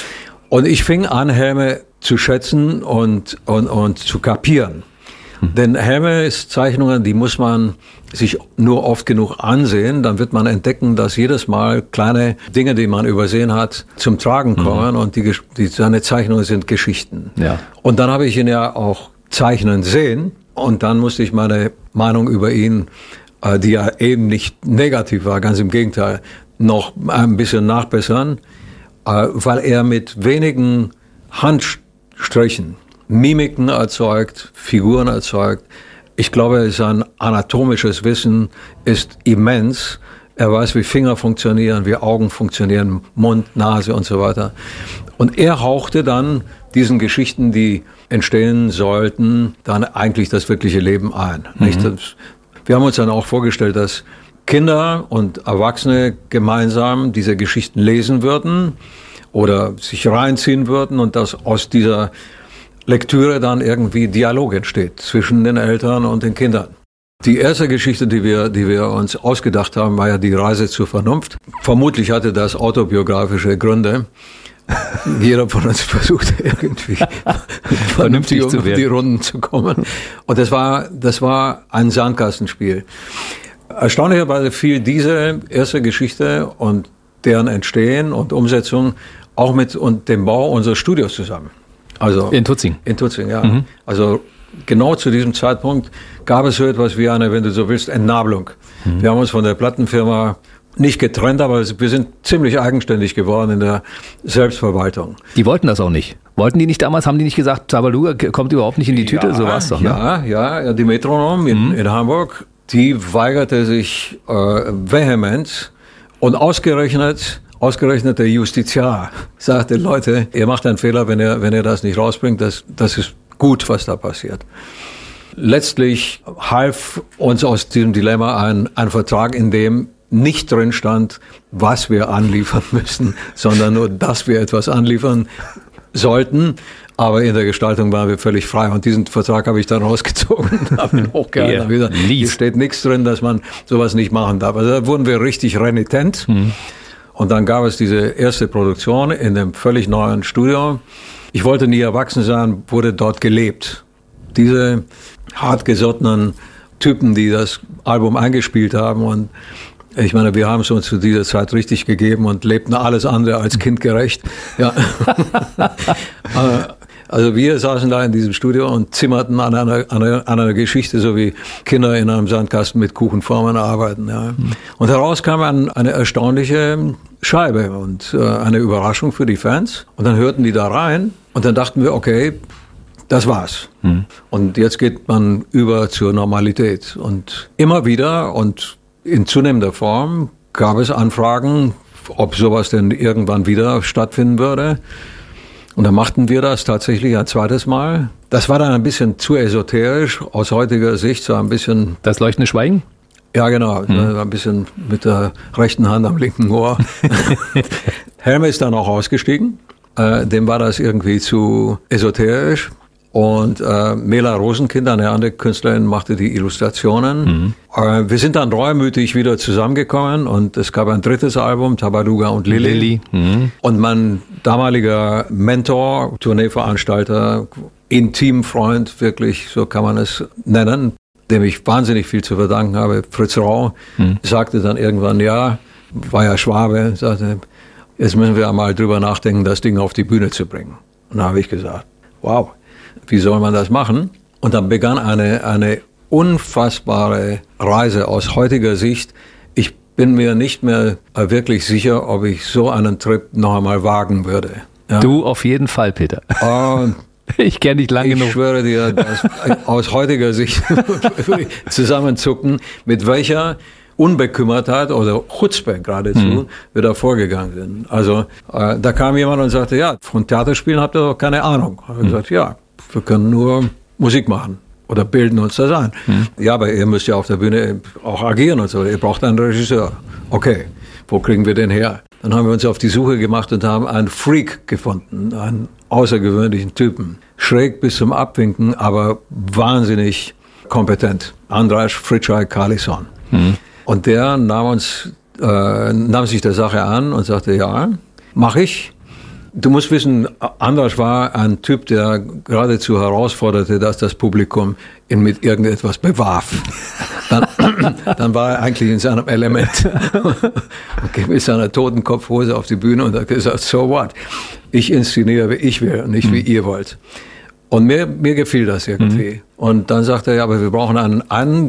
Speaker 13: Und ich fing an, Helme zu schätzen und, und, und zu kapieren. Hm. Denn Helmes Zeichnungen, die muss man sich nur oft genug ansehen, dann wird man entdecken, dass jedes Mal kleine Dinge, die man übersehen hat, zum Tragen kommen mhm. und die, die, seine Zeichnungen sind Geschichten. Ja. Und dann habe ich ihn ja auch zeichnen sehen und dann musste ich meine Meinung über ihn, äh, die ja eben nicht negativ war, ganz im Gegenteil, noch ein bisschen nachbessern. Weil er mit wenigen Handstrichen Mimiken erzeugt, Figuren erzeugt. Ich glaube, sein anatomisches Wissen ist immens. Er weiß, wie Finger funktionieren, wie Augen funktionieren, Mund, Nase und so weiter. Und er hauchte dann diesen Geschichten, die entstehen sollten, dann eigentlich das wirkliche Leben ein. Mhm. Nicht? Wir haben uns dann auch vorgestellt, dass Kinder und Erwachsene gemeinsam diese Geschichten lesen würden oder sich reinziehen würden und dass aus dieser Lektüre dann irgendwie Dialog entsteht zwischen den Eltern und den Kindern. Die erste Geschichte, die wir, die wir uns ausgedacht haben, war ja die Reise zur Vernunft. Vermutlich hatte das autobiografische Gründe. Jeder von uns versucht irgendwie vernünftig um die Runden zu kommen. Und das war, das war ein Sandkastenspiel. Erstaunlicherweise fiel diese erste Geschichte und deren Entstehen und Umsetzung auch mit und dem Bau unseres Studios zusammen. Also
Speaker 10: in Tutzing.
Speaker 13: In Tutzing, ja. Mhm. Also genau zu diesem Zeitpunkt gab es so etwas wie eine, wenn du so willst, Entnabelung. Mhm. Wir haben uns von der Plattenfirma nicht getrennt, aber wir sind ziemlich eigenständig geworden in der Selbstverwaltung.
Speaker 10: Die wollten das auch nicht. Wollten die nicht damals, haben die nicht gesagt, Tabaluga kommt überhaupt nicht in die Tüte?
Speaker 13: Ja,
Speaker 10: so war es doch, ne?
Speaker 13: Ja, ja, die Metronom in, mhm. in Hamburg, die weigerte sich äh, vehement und ausgerechnet, ausgerechnet der Justiziar sagte, Leute, ihr macht einen Fehler, wenn ihr, wenn ihr das nicht rausbringt, das, das ist gut, was da passiert. Letztlich half uns aus diesem Dilemma ein, ein Vertrag, in dem nicht drin stand, was wir anliefern müssen, sondern nur, dass wir etwas anliefern sollten. Aber in der Gestaltung waren wir völlig frei. Und diesen Vertrag habe ich dann rausgezogen und habe ihn hochgehalten. Yeah. Gesagt, hier steht nichts drin, dass man sowas nicht machen darf. Also da wurden wir richtig renitent. Mhm. Und dann gab es diese erste Produktion in einem völlig neuen Studio. Ich wollte nie erwachsen sein, wurde dort gelebt. Diese hartgesottenen Typen, die das Album eingespielt haben. Und ich meine, wir haben es uns zu dieser Zeit richtig gegeben und lebten alles andere als kindgerecht. Ja. Also wir saßen da in diesem Studio und zimmerten an einer, an einer, an einer Geschichte, so wie Kinder in einem Sandkasten mit Kuchenformen arbeiten. Ja. Und heraus kam ein, eine erstaunliche Scheibe und äh, eine Überraschung für die Fans. Und dann hörten die da rein und dann dachten wir, okay, das war's. Mhm. Und jetzt geht man über zur Normalität. Und immer wieder und in zunehmender Form gab es Anfragen, ob sowas denn irgendwann wieder stattfinden würde. Und dann machten wir das tatsächlich ein zweites Mal. Das war dann ein bisschen zu esoterisch, aus heutiger Sicht so ein bisschen...
Speaker 10: Das leuchtende Schweigen?
Speaker 13: Ja, genau. Mhm. Ein bisschen mit der rechten Hand am linken Ohr. Helme ist dann auch ausgestiegen. Äh, dem war das irgendwie zu esoterisch. Und äh, Mela Rosenkind, eine andere Künstlerin, machte die Illustrationen. Mhm. Äh, wir sind dann reumütig wieder zusammengekommen und es gab ein drittes Album, Tabaluga und Lili.
Speaker 10: Lili. Mhm.
Speaker 13: Und mein damaliger Mentor, Tourneeveranstalter, Intimfreund, wirklich, so kann man es nennen, dem ich wahnsinnig viel zu verdanken habe, Fritz Rau, mhm. sagte dann irgendwann, ja, war ja Schwabe, sagte, jetzt müssen wir einmal drüber nachdenken, das Ding auf die Bühne zu bringen. Und da habe ich gesagt, wow, wie soll man das machen? Und dann begann eine, eine unfassbare Reise aus heutiger Sicht. Ich bin mir nicht mehr wirklich sicher, ob ich so einen Trip noch einmal wagen würde. Ja?
Speaker 10: Du auf jeden Fall, Peter.
Speaker 13: Und
Speaker 10: ich kenne dich lange
Speaker 13: ich
Speaker 10: genug.
Speaker 13: Ich schwöre dir, dass aus heutiger Sicht zusammenzucken, mit welcher Unbekümmertheit oder Chutzpe geradezu mhm. wir da vorgegangen sind. Also äh, da kam jemand und sagte, ja, von Theaterspielen habt ihr doch keine Ahnung. Ich habe mhm. gesagt, ja, wir können nur Musik machen oder bilden uns das ein. Mhm. Ja, aber ihr müsst ja auf der Bühne auch agieren und so. Ihr braucht einen Regisseur. Okay, wo kriegen wir den her? Dann haben wir uns auf die Suche gemacht und haben einen Freak gefunden, einen außergewöhnlichen Typen. Schräg bis zum Abwinken, aber wahnsinnig kompetent. András Fričaj Carlsson. Mhm. Und der nahm uns, äh, nahm sich der Sache an und sagte, ja, mach ich. Du musst wissen, András war ein Typ, der geradezu herausforderte, dass das Publikum ihn mit irgendetwas bewarf. Dann, dann war er eigentlich in seinem Element. Und ging mit seiner Totenkopfhose auf die Bühne und hat gesagt, so what? Ich inszeniere, wie ich will und nicht wie ihr wollt. Und mir, mir gefiel das irgendwie. Mhm. Und dann sagte er, ja, aber wir brauchen einen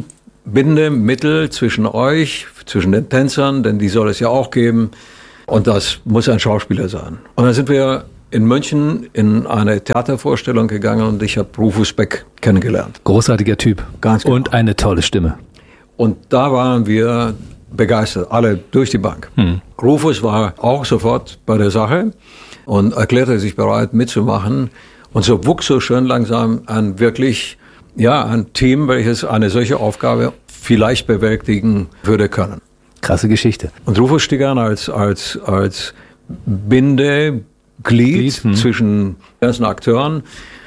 Speaker 13: Anbindemittel zwischen euch, zwischen den Tänzern, denn die soll es ja auch geben. Und das muss ein Schauspieler sein. Und dann sind wir in München in eine Theatervorstellung gegangen und ich habe Rufus Beck kennengelernt.
Speaker 10: Großartiger Typ.
Speaker 13: Ganz genau.
Speaker 10: Und eine tolle Stimme.
Speaker 13: Und da waren wir begeistert, alle durch die Bank. Hm. Rufus war auch sofort bei der Sache und erklärte sich bereit mitzumachen. Und so wuchs so schön langsam ein wirklich, ja, ein Team, welches eine solche Aufgabe vielleicht bewältigen würde können.
Speaker 10: Krasse Geschichte.
Speaker 13: Und Rufus stieg an als, als, als Bindeglied Glied, hm. zwischen ganzen Akteuren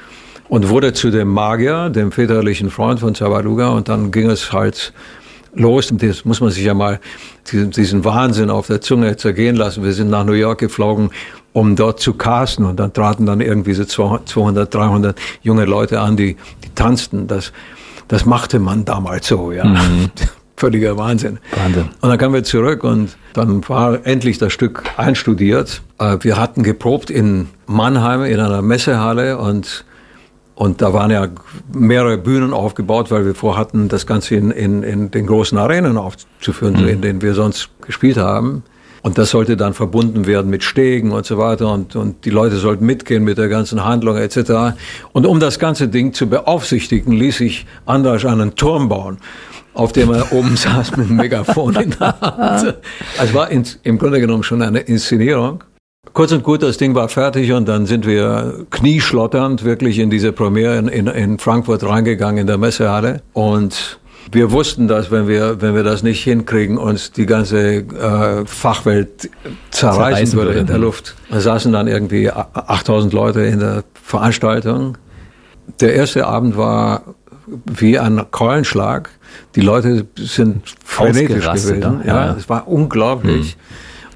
Speaker 13: und wurde zu dem Magier, dem väterlichen Freund von Tabaluga. Und dann ging es halt los. Und das muss man sich ja mal diesen, diesen Wahnsinn auf der Zunge zergehen lassen. Wir sind nach New York geflogen, um dort zu casten. Und dann traten dann irgendwie so zweihundert, dreihundert junge Leute an, die, die tanzten. Das, das machte man damals so, ja. Mhm. Völliger Wahnsinn.
Speaker 10: Wahnsinn.
Speaker 13: Und dann kamen wir zurück und dann war endlich das Stück einstudiert. Wir hatten geprobt in Mannheim in einer Messehalle und, und da waren ja mehrere Bühnen aufgebaut, weil wir vorhatten, das Ganze in, in, in den großen Arenen aufzuführen, mhm. in denen wir sonst gespielt haben. Und das sollte dann verbunden werden mit Stegen und so weiter und, und die Leute sollten mitgehen mit der ganzen Handlung et cetera. Und um das ganze Ding zu beaufsichtigen, ließ ich András einen Turm bauen, auf dem er oben saß mit einem Megafon in der Hand. Also war in, im Grunde genommen schon eine Inszenierung. Kurz und gut, das Ding war fertig und dann sind wir knieschlotternd wirklich in diese Premiere in, in, in Frankfurt reingegangen in der Messehalle. Und wir wussten, dass wenn wir, wenn wir das nicht hinkriegen, uns die ganze äh, Fachwelt zerreißen, zerreißen würde in der Luft. Da saßen dann irgendwie achttausend Leute in der Veranstaltung. Der erste Abend war wie ein Keulenschlag. Die Leute sind frenetisch gewesen. Ja, ja. Es war unglaublich. Mhm.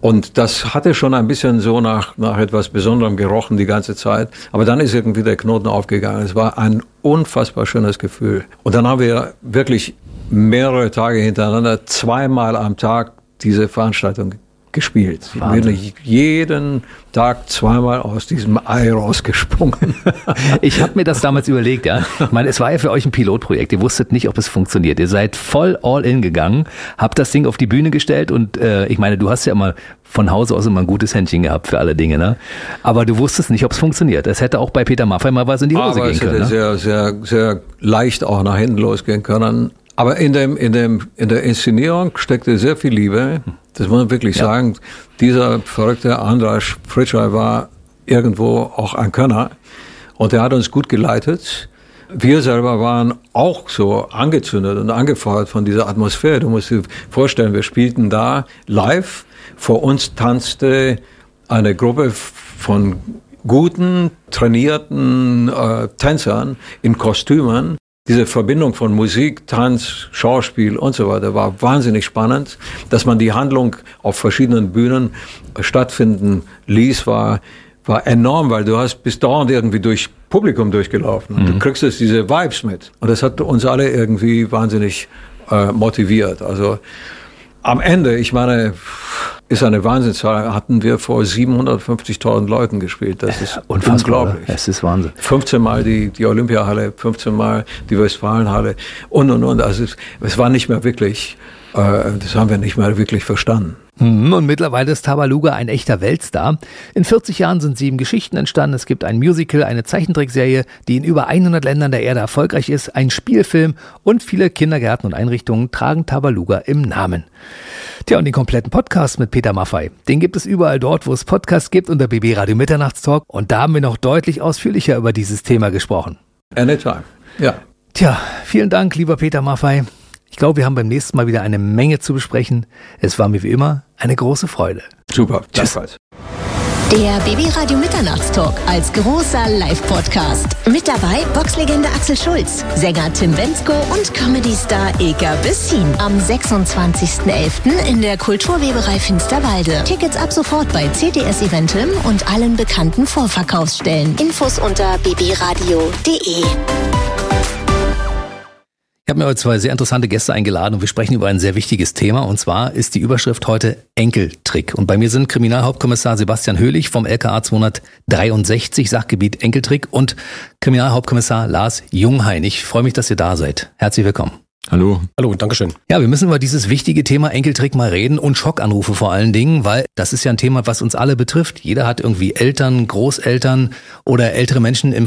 Speaker 13: Und das hatte schon ein bisschen so nach, nach etwas Besonderem gerochen die ganze Zeit. Aber dann ist irgendwie der Knoten aufgegangen. Es war ein unfassbar schönes Gefühl. Und dann haben wir wirklich mehrere Tage hintereinander, zweimal am Tag diese Veranstaltung gespielt.
Speaker 10: Wahnsinn.
Speaker 13: Ich bin jeden Tag zweimal aus diesem Ei rausgesprungen.
Speaker 10: Ich habe mir das damals überlegt, ja. Ich meine, es war ja für euch ein Pilotprojekt. Ihr wusstet nicht, ob es funktioniert. Ihr seid voll all in gegangen, habt das Ding auf die Bühne gestellt und äh, ich meine, du hast ja immer von Hause aus immer ein gutes Händchen gehabt für alle Dinge, ne? Aber du wusstest nicht, ob es funktioniert. Es hätte auch bei Peter Maffay mal was in die Hose
Speaker 13: Aber
Speaker 10: gehen
Speaker 13: es
Speaker 10: können.
Speaker 13: hätte
Speaker 10: Ne?
Speaker 13: sehr, sehr, sehr leicht auch nach hinten losgehen können. Aber in dem, in dem, in der Inszenierung steckte sehr viel Liebe. Das muss man wirklich ja. sagen. Dieser verrückte Andras Fritscher war irgendwo auch ein Könner. Und er hat uns gut geleitet. Wir selber waren auch so angezündet und angefeuert von dieser Atmosphäre. Du musst dir vorstellen, wir spielten da live. Vor uns tanzte eine Gruppe von guten, trainierten äh, Tänzern in Kostümen. Diese Verbindung von Musik, Tanz, Schauspiel und so weiter war wahnsinnig spannend. Dass man die Handlung auf verschiedenen Bühnen stattfinden ließ, war, war enorm, weil du hast bis dauernd irgendwie durch Publikum durchgelaufen. Und mhm. du kriegst jetzt diese Vibes mit. Und das hat uns alle irgendwie wahnsinnig äh, motiviert. Also am Ende, ich meine, ist eine Wahnsinnszahl, hatten wir vor siebenhundertfünfzigtausend Leuten gespielt. Das ist
Speaker 10: Unfassbar,
Speaker 13: unglaublich.
Speaker 10: Es ist Wahnsinn.
Speaker 13: fünfzehn Mal die, die Olympiahalle, fünfzehn Mal die Westfalenhalle und, und, und. Also es, es war nicht mehr wirklich, äh, das haben wir nicht mehr wirklich verstanden.
Speaker 10: Und mittlerweile ist Tabaluga ein echter Weltstar. In vierzig Jahren sind sieben Geschichten entstanden. Es gibt ein Musical, eine Zeichentrickserie, die in über hundert Ländern der Erde erfolgreich ist, ein Spielfilm und viele Kindergärten und Einrichtungen tragen Tabaluga im Namen. Tja, und den kompletten Podcast mit Peter Maffay, den gibt es überall dort, wo es Podcasts gibt, unter B B Radio Mitternachtstalk. Und da haben wir noch deutlich ausführlicher über dieses Thema gesprochen.
Speaker 13: Anytime, ja.
Speaker 10: Tja, vielen Dank, lieber Peter Maffay. Ich glaube, wir haben beim nächsten Mal wieder eine Menge zu besprechen. Es war mir wie immer eine große Freude.
Speaker 13: Super, gleichfalls.
Speaker 3: Der B B Radio Mitternachtstalk als großer Live-Podcast. Mit dabei Boxlegende Axel Schulz, Sänger Tim Bendzko und Comedy-Star Eker Bessin. Am sechsundzwanzigsten elften in der Kulturweberei Finsterwalde. Tickets ab sofort bei C T S Eventim und allen bekannten Vorverkaufsstellen. Infos unter b b radio punkt d e.
Speaker 10: Ich habe mir heute zwei sehr interessante Gäste eingeladen und wir sprechen über ein sehr wichtiges Thema. Und zwar ist die Überschrift heute Enkeltrick. Und bei mir sind Kriminalhauptkommissar Sebastian Höhlich vom L K A zweihundertdreiundsechzig, Sachgebiet Enkeltrick, und Kriminalhauptkommissar Lars Junghain. Ich freue mich, dass ihr da seid. Herzlich willkommen.
Speaker 14: Hallo. Hallo, Dankeschön.
Speaker 10: Ja, wir müssen über dieses wichtige Thema Enkeltrick mal reden und Schockanrufe vor allen Dingen, weil das ist ja ein Thema, was uns alle betrifft. Jeder hat irgendwie Eltern, Großeltern oder ältere Menschen im